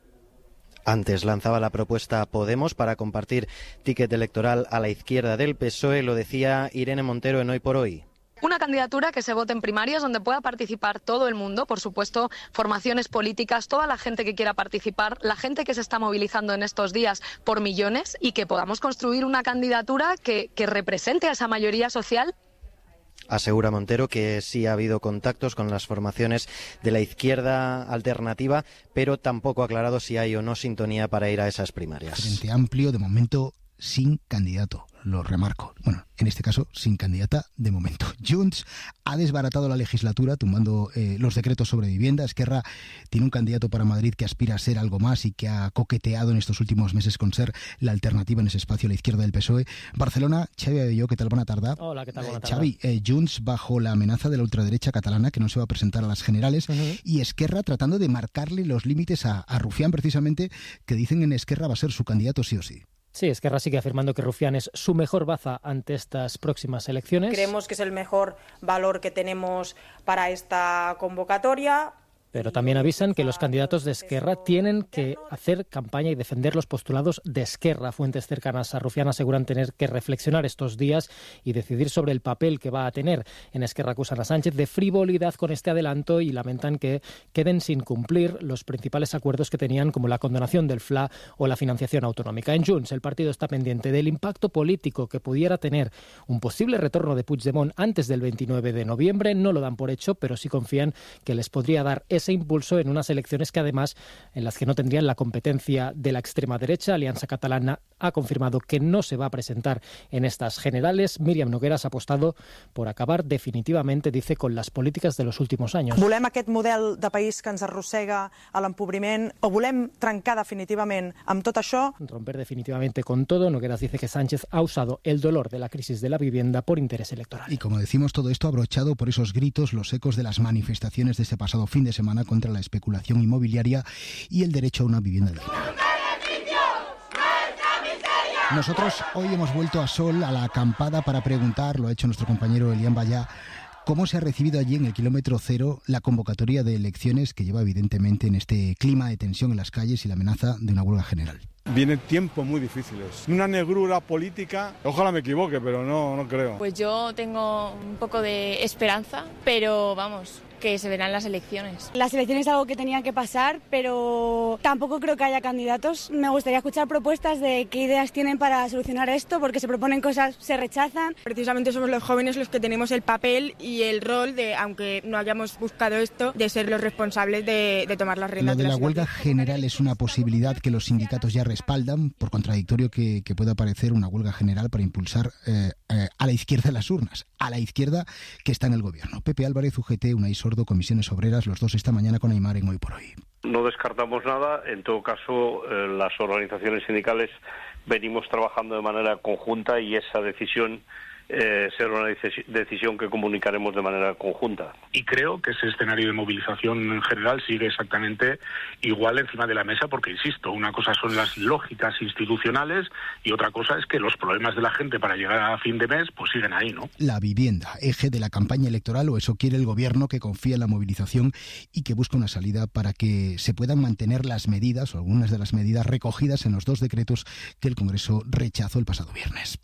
Antes lanzaba la propuesta Podemos para compartir ticket electoral a la izquierda del P S O E, lo decía Irene Montero en Hoy por Hoy. Una candidatura que se vote en primarias donde pueda participar todo el mundo, por supuesto, formaciones políticas, toda la gente que quiera participar, la gente que se está movilizando en estos días por millones y que podamos construir una candidatura que, que represente a esa mayoría social. Asegura Montero que sí ha habido contactos con las formaciones de la izquierda alternativa, pero tampoco ha aclarado si hay o no sintonía para ir a esas primarias. Frente Amplio, de momento, sin candidato. Lo remarco. Bueno, en este caso, sin candidata de momento. Junts ha desbaratado la legislatura tumbando eh, los decretos sobre vivienda. Esquerra tiene un candidato para Madrid que aspira a ser algo más y que ha coqueteado en estos últimos meses con ser la alternativa en ese espacio a la izquierda del P S O E. Barcelona, Xavi Abelló, ¿qué tal? Buena tarde. Hola, ¿qué tal? Buena eh, tarde. Xavi, eh, Junts bajo la amenaza de la ultraderecha catalana que no se va a presentar a las generales, uh-huh. y Esquerra tratando de marcarle los límites a, a Rufián, precisamente, que dicen en Esquerra va a ser su candidato sí o sí. Sí, Esquerra sigue afirmando que Rufián es su mejor baza ante estas próximas elecciones. Creemos que es el mejor valor que tenemos para esta convocatoria. Pero también avisan que los candidatos de Esquerra tienen que hacer campaña y defender los postulados de Esquerra. Fuentes cercanas a Rufián aseguran tener que reflexionar estos días y decidir sobre el papel que va a tener. En Esquerra acusan a Sánchez de frivolidad con este adelanto y lamentan que queden sin cumplir los principales acuerdos que tenían, como la condonación del F L A o la financiación autonómica. En Junts, el partido está pendiente del impacto político que pudiera tener un posible retorno de Puigdemont antes del veintinueve de noviembre. No lo dan por hecho, pero sí confían que les podría dar esa ese impulso en unas elecciones que además en las que no tendrían la competencia de la extrema derecha. Alianza Catalana ha confirmado que no se va a presentar en estas generales. Míriam Nogueras ha apostado por acabar definitivamente, dice, con las políticas de los últimos años. Volem aquest model de país que ens arrossega a l'empobriment o volem trencar definitivament amb tot això? Romper definitivamente con todo. Nogueras dice que Sánchez ha usado el dolor de la crisis de la vivienda por interés electoral. Y como decimos, todo esto abrochado por esos gritos, los ecos de las manifestaciones de ese pasado fin de semana contra la especulación inmobiliaria y el derecho a una vivienda digna. Nosotros hoy hemos vuelto a Sol, a la acampada, para preguntar, lo ha hecho nuestro compañero Elian Bayá, cómo se ha recibido allí en el kilómetro cero la convocatoria de elecciones que lleva evidentemente en este clima de tensión en las calles y la amenaza de una huelga general. Vienen tiempos muy difíciles. Una negrura política, ojalá me equivoque, pero no, no creo. Pues yo tengo un poco de esperanza, pero vamos, que se verán las elecciones. Las elecciones es algo que tenía que pasar, pero tampoco creo que haya candidatos. Me gustaría escuchar propuestas de qué ideas tienen para solucionar esto, porque se proponen cosas, se rechazan. Precisamente somos los jóvenes los que tenemos el papel y el rol de, aunque no hayamos buscado esto, de ser los responsables de, de tomar las riendas. Lo de de la, la huelga general es una posibilidad que los sindicatos ya respaldan, por contradictorio que, que pueda parecer una huelga general para impulsar eh, eh, a la izquierda las urnas, a la izquierda que está en el gobierno. Pepe Álvarez, U G T, Unai Sordo, Comisiones Obreras, los dos esta mañana con Aimar en Hoy por Hoy. No descartamos nada, en todo caso eh, las organizaciones sindicales venimos trabajando de manera conjunta y esa decisión eh, será una decisión que comunicaremos de manera conjunta. Y creo que ese escenario de movilización en general sigue exactamente igual encima de la mesa porque, insisto, una cosa son las lógicas institucionales y otra cosa es que los problemas de la gente para llegar a fin de mes pues siguen ahí, ¿no? La vivienda, eje de la campaña electoral, o eso quiere el gobierno, que confía en la movilización y que busca una salida para que se puedan mantener las medidas o algunas de las medidas recogidas en los dos decretos que el Congreso rechazó el pasado viernes.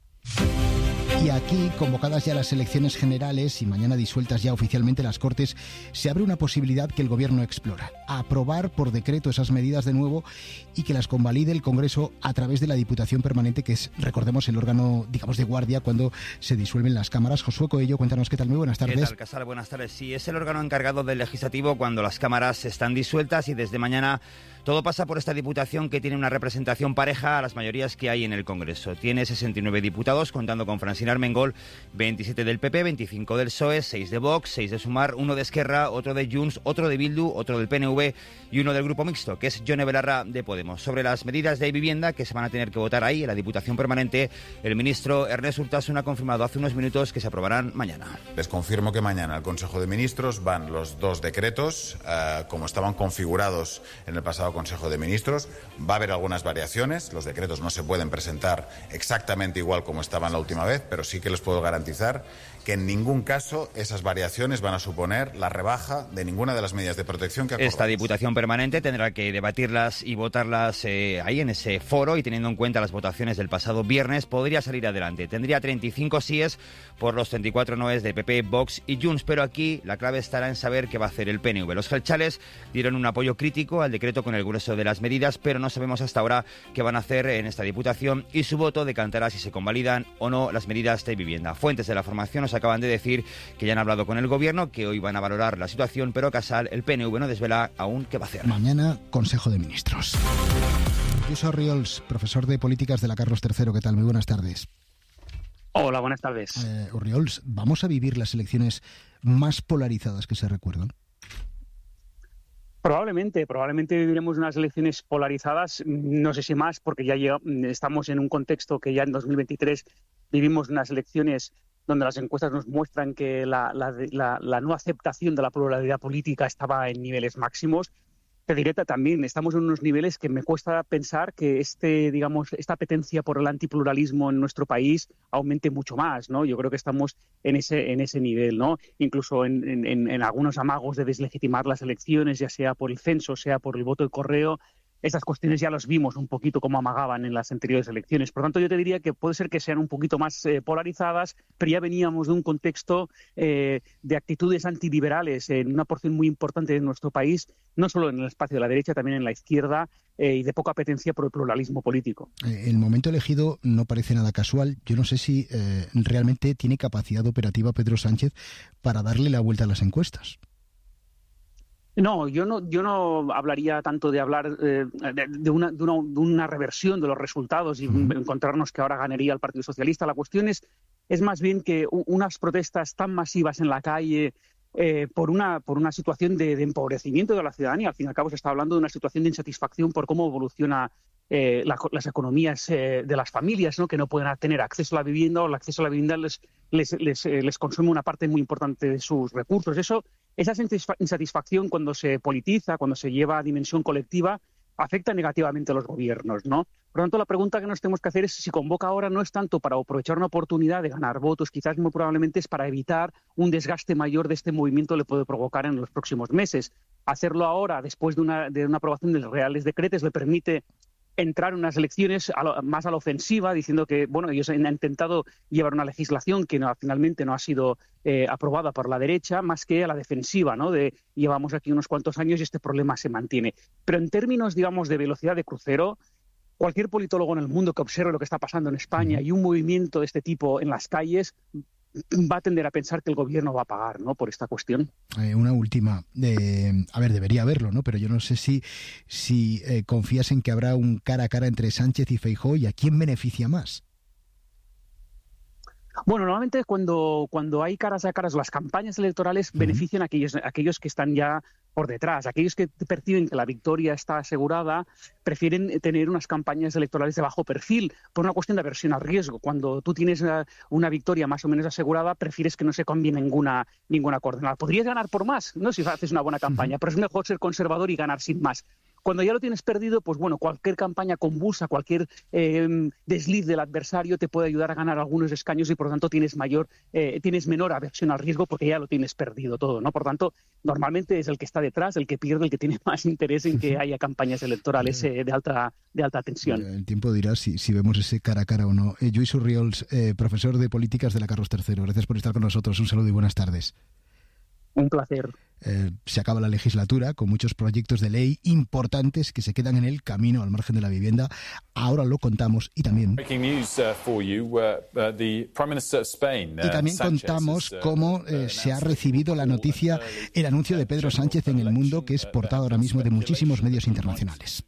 Y aquí, convocadas ya las elecciones generales y mañana disueltas ya oficialmente las Cortes, se abre una posibilidad que el Gobierno explora: aprobar por decreto esas medidas de nuevo y que las convalide el Congreso a través de la Diputación Permanente, que es, recordemos, el órgano, digamos, de guardia cuando se disuelven las cámaras. Josué Coello, cuéntanos qué tal. Muy buenas tardes. ¿Qué tal, Casal? Buenas tardes. Sí, es el órgano encargado del Legislativo cuando las cámaras están disueltas y desde mañana todo pasa por esta Diputación, que tiene una representación pareja a las mayorías que hay en el Congreso. Tiene sesenta y nueve diputados, contando con Francina Armengol, veintisiete del P P, veinticinco del P S O E, seis de Vox, seis de Sumar, uno de Esquerra, otro de Junts, otro de Bildu, otro del P N V y uno del Grupo Mixto, que es Yone Belarra de Podemos. Sobre las medidas de vivienda que se van a tener que votar ahí en la Diputación Permanente, el ministro Ernest Urtasun ha confirmado hace unos minutos que se aprobarán mañana. Les confirmo que mañana al Consejo de Ministros van los dos decretos, eh, como estaban configurados en el pasado Consejo de Ministros. Va a haber algunas variaciones, los decretos no se pueden presentar exactamente igual como estaban la última vez, pero sí que les puedo garantizar que en ningún caso esas variaciones van a suponer la rebaja de ninguna de las medidas de protección que acordamos. Esta Diputación Permanente tendrá que debatirlas y votarlas eh, ahí en ese foro, y teniendo en cuenta las votaciones del pasado viernes podría salir adelante. Tendría treinta y cinco síes por los treinta y cuatro noes de P P, Vox y Junts, pero aquí la clave estará en saber qué va a hacer el P N V. Los gelchales dieron un apoyo crítico al decreto con el grueso de las medidas, pero no sabemos hasta ahora qué van a hacer en esta Diputación y su voto decantará si se convalidan o no las medidas de vivienda. Fuentes de la formación nos acaban de decir que ya han hablado con el Gobierno, que hoy van a valorar la situación, pero Casal, el P N V no desvela aún qué va a hacer. Mañana, Consejo de Ministros. Josep Orriols, profesor de Políticas de la Carlos tercero, ¿qué tal? Muy buenas tardes. Hola, buenas tardes. Eh, Orriols, ¿vamos a vivir las elecciones más polarizadas que se recuerdan? Probablemente, probablemente viviremos unas elecciones polarizadas, no sé si más, porque ya llega, estamos en un contexto que ya en dos mil veintitrés vivimos unas elecciones donde las encuestas nos muestran que la, la, la, la no aceptación de la pluralidad política estaba en niveles máximos. Te diré también, estamos en unos niveles que me cuesta pensar que este, digamos, esta apetencia por el antipluralismo en nuestro país aumente mucho más, ¿no? Yo creo que estamos en ese, en ese nivel, ¿no? Incluso en, en, en algunos amagos de deslegitimar las elecciones, ya sea por el censo, sea por el voto de correo. Esas cuestiones ya los vimos un poquito como amagaban en las anteriores elecciones. Por lo tanto, yo te diría que puede ser que sean un poquito más eh, polarizadas, pero ya veníamos de un contexto eh, de actitudes antiliberales en una porción muy importante de nuestro país, no solo en el espacio de la derecha, también en la izquierda, eh, y de poca apetencia por el pluralismo político. El momento elegido no parece nada casual. Yo no sé si eh, realmente tiene capacidad operativa Pedro Sánchez para darle la vuelta a las encuestas. No, yo no, yo no hablaría tanto de hablar eh, de, de, una, de, una, de una reversión de los resultados y encontrarnos que ahora ganaría el Partido Socialista. La cuestión es, es más bien que unas protestas tan masivas en la calle eh, por, una, por una situación de, de empobrecimiento de la ciudadanía. Al fin y al cabo se está hablando de una situación de insatisfacción por cómo evoluciona eh, la, las economías eh, de las familias, ¿no? Que no pueden tener acceso a la vivienda, o el acceso a la vivienda les, les, les, eh, les consume una parte muy importante de sus recursos. Eso Esa insatisfacción, cuando se politiza, cuando se lleva a dimensión colectiva, afecta negativamente a los gobiernos, ¿no? Por lo tanto, la pregunta que nos tenemos que hacer es si convoca ahora no es tanto para aprovechar una oportunidad de ganar votos, quizás muy probablemente es para evitar un desgaste mayor de este movimiento que le puede provocar en los próximos meses. Hacerlo ahora, después de una, de una aprobación de los reales decretos, le permite entrar en unas elecciones a lo, más a la ofensiva, diciendo que bueno, ellos han intentado llevar una legislación que no, finalmente no ha sido eh, aprobada por la derecha, más que a la defensiva, ¿no? De llevamos aquí unos cuantos años y este problema se mantiene. Pero en términos, digamos, de velocidad de crucero, cualquier politólogo en el mundo que observe lo que está pasando en España y un movimiento de este tipo en las calles va a tender a pensar que el gobierno va a pagar, ¿no?, por esta cuestión. Eh, una última. Eh, a ver, debería haberlo, ¿no? Pero yo no sé si, si eh, confías en que habrá un cara a cara entre Sánchez y Feijóo, y a quién beneficia más. Bueno, normalmente cuando, cuando hay caras a caras, las campañas electorales uh-huh. benefician a aquellos, a aquellos que están ya por detrás. Aquellos que perciben que la victoria está asegurada prefieren tener unas campañas electorales de bajo perfil por una cuestión de aversión al riesgo. Cuando tú tienes una, una victoria más o menos asegurada, prefieres que no se cambie ninguna, ninguna coordenada. Podrías ganar por más, ¿no?, si haces una buena campaña, uh-huh. pero es mejor ser conservador y ganar sin más. Cuando ya lo tienes perdido, pues bueno, cualquier campaña convulsa, cualquier eh, desliz del adversario te puede ayudar a ganar algunos escaños y por lo tanto tienes mayor, eh, tienes menor aversión al riesgo porque ya lo tienes perdido todo, ¿no? Por tanto, normalmente es el que está detrás, el que pierde, el que tiene más interés en que haya campañas electorales eh, de alta de alta tensión. El tiempo dirá si, si vemos ese cara a cara o no. Eh, Lluís Urriols, eh, profesor de políticas de la Carlos tercero. Gracias por estar con nosotros. Un saludo y buenas tardes. Un placer. Eh, se acaba la legislatura con muchos proyectos de ley importantes que se quedan en el camino al margen de la vivienda. Ahora lo contamos y también y también contamos cómo eh, se ha recibido la noticia, el anuncio de Pedro Sánchez en El Mundo, que es portada ahora mismo de muchísimos medios internacionales.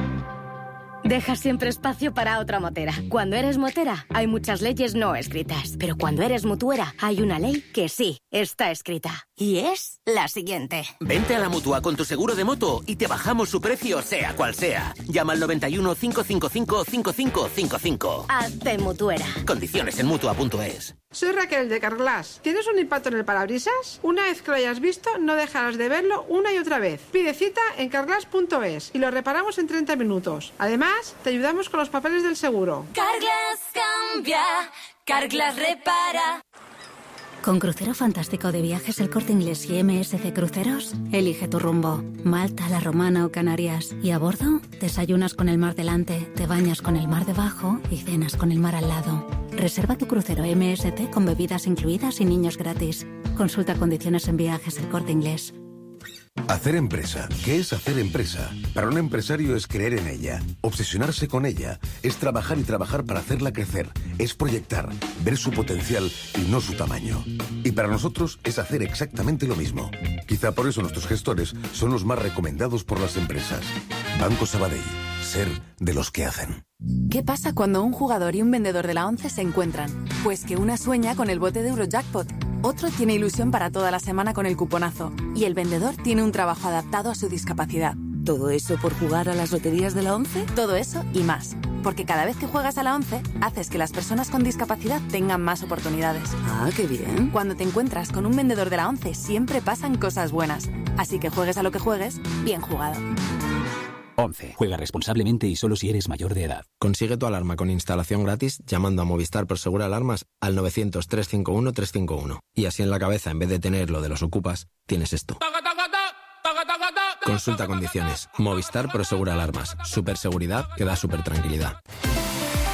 Deja siempre espacio para otra motera. Cuando eres motera, hay muchas leyes no escritas. Pero cuando eres mutuera, hay una ley que sí está escrita. Y es la siguiente. Vente a la Mutua con tu seguro de moto y te bajamos su precio, sea cual sea. Llama al noventa y uno, cinco cinco cinco, cinco cinco cinco cinco. Hazte mutuera. Condiciones en mutua punto es. Soy Raquel de Carglass. ¿Tienes un impacto en el parabrisas? Una vez que lo hayas visto, no dejarás de verlo una y otra vez. Pide cita en carglass punto es y lo reparamos en treinta minutos. Además, te ayudamos con los papeles del seguro. Carglass cambia, Carglass repara. Con Crucero Fantástico de Viajes El Corte Inglés y M S C Cruceros, elige tu rumbo. Malta, La Romana o Canarias. Y a bordo, desayunas con el mar delante, te bañas con el mar debajo y cenas con el mar al lado. Reserva tu crucero M S C con bebidas incluidas y niños gratis. Consulta condiciones en Viajes El Corte Inglés. Hacer empresa. ¿Qué es hacer empresa? Para un empresario es creer en ella, obsesionarse con ella, es trabajar y trabajar para hacerla crecer, es proyectar, ver su potencial y no su tamaño. Y para nosotros es hacer exactamente lo mismo. Quizá por eso nuestros gestores son los más recomendados por las empresas. Banco Sabadell. Ser de los que hacen. ¿Qué pasa cuando un jugador y un vendedor de la ONCE se encuentran? Pues que una sueña con el bote de Eurojackpot, otro tiene ilusión para toda la semana con el cuponazo y el vendedor tiene un trabajo adaptado a su discapacidad. ¿Todo eso por jugar a las loterías de la ONCE? Todo eso y más. Porque cada vez que juegas a la ONCE, haces que las personas con discapacidad tengan más oportunidades. Ah, qué bien. Cuando te encuentras con un vendedor de la ONCE, siempre pasan cosas buenas. Así que juegues a lo que juegues, bien jugado. once. Juega responsablemente y solo si eres mayor de edad. Consigue tu alarma con instalación gratis llamando a Movistar Prosegur Alarmas al novecientos, trescientos cincuenta y uno, trescientos cincuenta y uno. Y así en la cabeza, en vez de tener lo de los ocupas, tienes esto. Consulta condiciones. Movistar Prosegur Alarmas. Superseguridad que da super tranquilidad.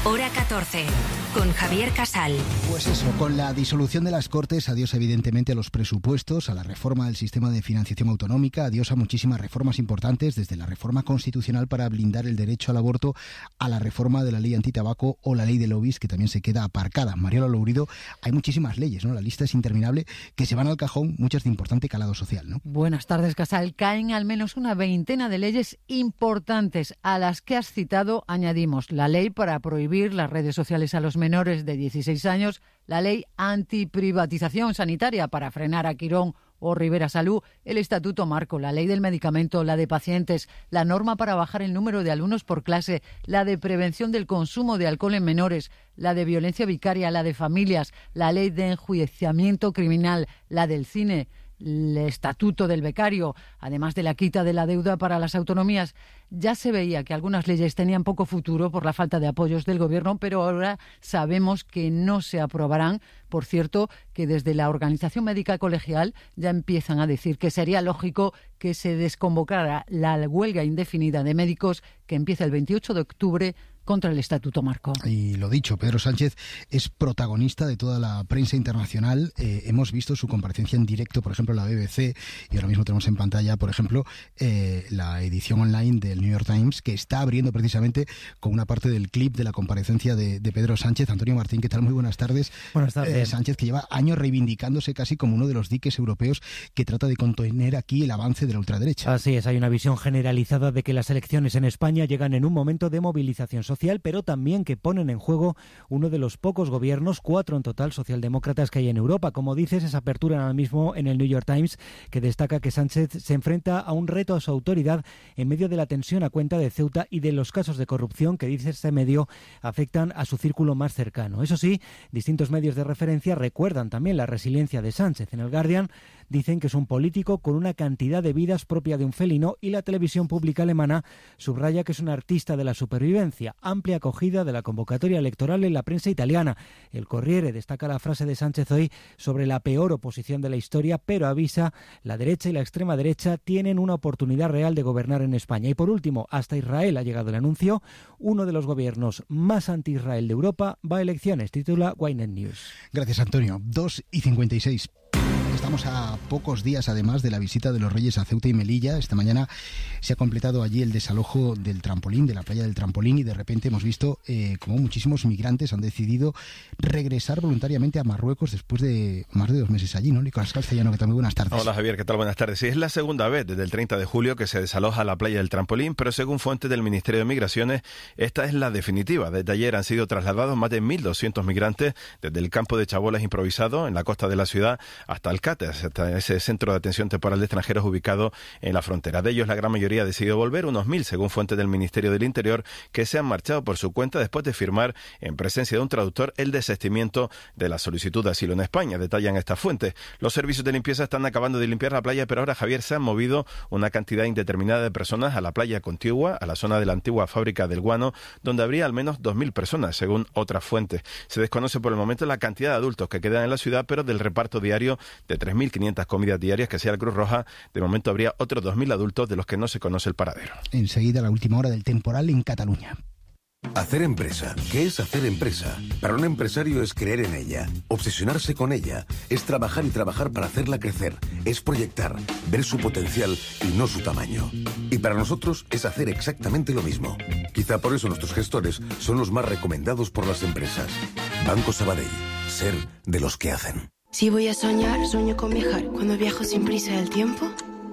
Hora catorce, con Javier Casal. Pues eso, con la disolución de las Cortes, adiós evidentemente a los presupuestos, a la reforma del sistema de financiación autonómica, adiós a muchísimas reformas importantes, desde la reforma constitucional para blindar el derecho al aborto, a la reforma de la ley antitabaco o la ley de lobbies, que también se queda aparcada. Mariola Lourido, hay muchísimas leyes, ¿no? La lista es interminable, que se van al cajón, muchas de importante calado social, ¿no? Buenas tardes, Casal. Caen al menos una veintena de leyes importantes. A las que has citado añadimos la ley para prohibir las redes sociales a los menores de dieciséis años, la ley antiprivatización sanitaria para frenar a Quirón o Rivera Salud, el Estatuto Marco, la ley del medicamento, la de pacientes, la norma para bajar el número de alumnos por clase, la de prevención del consumo de alcohol en menores, la de violencia vicaria, la de familias, la ley de enjuiciamiento criminal, la del cine, el estatuto del becario, además de la quita de la deuda para las autonomías. Ya se veía que algunas leyes tenían poco futuro por la falta de apoyos del Gobierno, pero ahora sabemos que no se aprobarán. Por cierto, que desde la Organización Médica Colegial ya empiezan a decir que sería lógico que se desconvocara la huelga indefinida de médicos que empieza el veintiocho de octubre contra el Estatuto Marco. Y lo dicho, Pedro Sánchez es protagonista de toda la prensa internacional. Eh, hemos visto su comparecencia en directo, por ejemplo, en la B B C, y ahora mismo tenemos en pantalla, por ejemplo, eh, la edición online del New York Times, que está abriendo precisamente con una parte del clip de la comparecencia de, de Pedro Sánchez. Antonio Martín, ¿qué tal? Muy buenas tardes. Buenas tardes. Eh, Sánchez, que lleva años reivindicándose casi como uno de los diques europeos que trata de contener aquí el avance de la ultraderecha. Así es, hay una visión generalizada de que las elecciones en España llegan en un momento de movilización social, pero también que ponen en juego uno de los pocos gobiernos, cuatro en total, socialdemócratas que hay en Europa. Como dices, esa apertura ahora mismo en el New York Times, que destaca que Sánchez se enfrenta a un reto a su autoridad en medio de la tensión a cuenta de Ceuta y de los casos de corrupción que, dice este medio, afectan a su círculo más cercano. Eso sí, distintos medios de referencia recuerdan también la resiliencia de Sánchez. En el Guardian dicen que es un político con una cantidad de vidas propia de un felino, y la televisión pública alemana subraya que es un artista de la supervivencia. Amplia acogida de la convocatoria electoral en la prensa italiana. El Corriere destaca la frase de Sánchez hoy sobre la peor oposición de la historia, pero avisa: la derecha y la extrema derecha tienen una oportunidad real de gobernar en España. Y por último, hasta Israel ha llegado el anuncio: uno de los gobiernos más anti-Israel de Europa va a elecciones, titula Ynet News. Gracias, Antonio. dos y cincuenta y seis. Estamos a pocos días, además, de la visita de los Reyes a Ceuta y Melilla. Esta mañana se ha completado allí el desalojo del trampolín, de la playa del trampolín, y de repente hemos visto eh, cómo muchísimos migrantes han decidido regresar voluntariamente a Marruecos después de más de dos meses allí, ¿no? Nicolás Castellano, ¿qué tal? Muy buenas tardes. Hola, Javier, ¿qué tal? Buenas tardes. Sí, es la segunda vez desde el treinta de julio que se desaloja la playa del trampolín, pero según fuentes del Ministerio de Migraciones, esta es la definitiva. Desde ayer han sido trasladados más de mil doscientos migrantes desde el campo de Chabolas improvisado en la costa de la ciudad hasta Alcate, hasta ese centro de atención temporal de extranjeros ubicado en la frontera. De ellos, la gran mayoría ha decidido volver, unos mil, según fuentes del Ministerio del Interior, que se han marchado por su cuenta después de firmar, en presencia de un traductor, el desistimiento de la solicitud de asilo en España. Detallan estas fuentes. Los servicios de limpieza están acabando de limpiar la playa, pero ahora, Javier, se han movido una cantidad indeterminada de personas a la playa contigua, a la zona de la antigua fábrica del guano, donde habría al menos dos mil personas, según otras fuentes. Se desconoce por el momento la cantidad de adultos que quedan en la ciudad, pero del reparto diario de tres mil quinientas comidas diarias que hacía la Cruz Roja, de momento habría otros dos mil adultos de los que no se conoce el paradero. Enseguida, la última hora del temporal en Cataluña. Hacer empresa. ¿Qué es hacer empresa? Para un empresario es creer en ella, obsesionarse con ella, es trabajar y trabajar para hacerla crecer, es proyectar, ver su potencial y no su tamaño. Y para nosotros es hacer exactamente lo mismo. Quizá por eso nuestros gestores son los más recomendados por las empresas. Banco Sabadell. Ser de los que hacen. Si voy a soñar, sueño con viajar. Cuando viajo sin prisa del tiempo,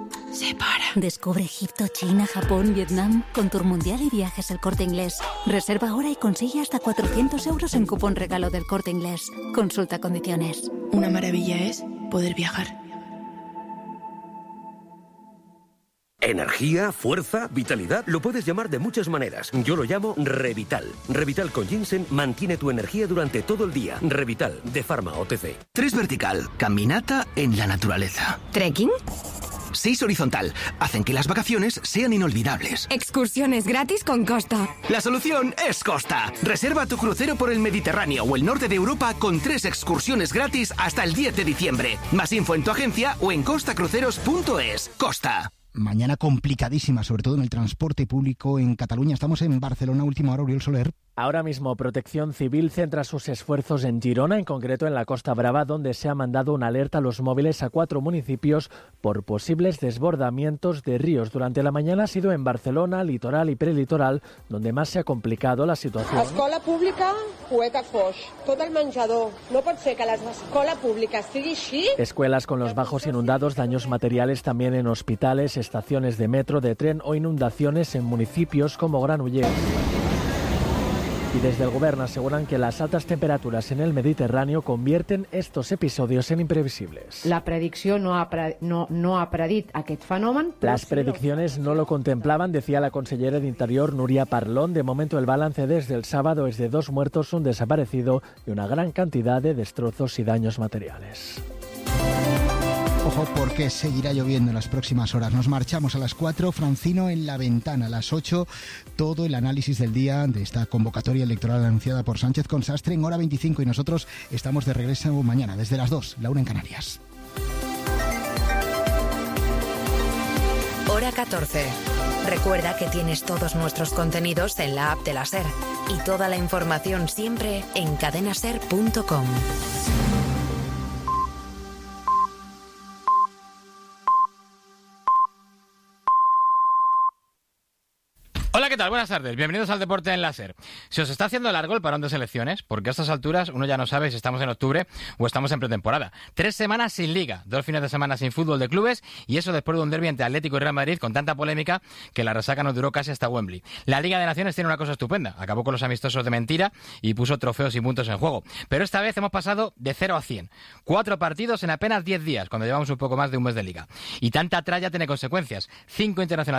se para. Descubre Egipto, China, Japón, Vietnam con Tour Mundial y Viajes El Corte Inglés. Reserva ahora y consigue hasta cuatrocientos euros en cupón regalo del Corte Inglés. Consulta condiciones. Una maravilla es poder viajar. Energía, fuerza, vitalidad, lo puedes llamar de muchas maneras. Yo lo llamo Revital. Revital con ginseng mantiene tu energía durante todo el día. Revital, de Pharma O T C. Tres vertical, caminata en la naturaleza. ¿Trekking? Seis horizontal, hacen que las vacaciones sean inolvidables. Excursiones gratis con Costa. La solución es Costa. Reserva tu crucero por el Mediterráneo o el norte de Europa con tres excursiones gratis hasta el diez de diciembre. Más info en tu agencia o en costa cruceros punto es. Costa. mañana complicadísima, sobre todo en el transporte público en Cataluña. Estamos en Barcelona, última hora, Oriol Soler. Ahora mismo Protección Civil centra sus esfuerzos en Girona, en concreto en la Costa Brava, donde se ha mandado una alerta a los móviles a cuatro municipios por posibles desbordamientos de ríos. Durante la mañana ha sido en Barcelona, litoral y prelitoral, donde más se ha complicado la situación. Escola pública, poeta Foix. Tot el menjador. No pot ser que l'escola pública estigui així. Escuelas con los bajos inundados, daños materiales también en hospitales, estaciones de metro, de tren o inundaciones en municipios como Granollers. Y desde el Gobierno aseguran que las altas temperaturas en el Mediterráneo convierten estos episodios en imprevisibles. La predicción no ha, pre, no, no ha predit aquest fenomen. Las predicciones no lo contemplaban, decía la consellera de Interior Núria Parlon. De momento el balance desde el sábado es de dos muertos, un desaparecido y una gran cantidad de destrozos y daños materiales. Ojo, porque seguirá lloviendo en las próximas horas. Nos marchamos a las cuatro, Francino en la ventana. A las ocho, todo el análisis del día de esta convocatoria electoral anunciada por Sánchez con Sastre en hora veinticinco. Y nosotros estamos de regreso mañana, desde las dos, la una en Canarias. Hora catorce. Recuerda que tienes todos nuestros contenidos en la app de la SER. Y toda la información siempre en cadena ser punto com. Hola, ¿qué tal? Buenas tardes. Bienvenidos al Deporte en la SER. Se os está haciendo largo el parón de selecciones, porque a estas alturas uno ya no sabe si estamos en octubre o estamos en pretemporada. Tres semanas sin liga, dos fines de semana sin fútbol de clubes, y eso después de un derbi entre Atlético y Real Madrid con tanta polémica que la resaca nos duró casi hasta Wembley. La Liga de Naciones tiene una cosa estupenda. Acabó con los amistosos de mentira y puso trofeos y puntos en juego. Pero esta vez hemos pasado de cero a cien. Cuatro partidos en apenas diez días, cuando llevamos un poco más de un mes de liga. Y tanta tralla tiene consecuencias. Cinco internacionales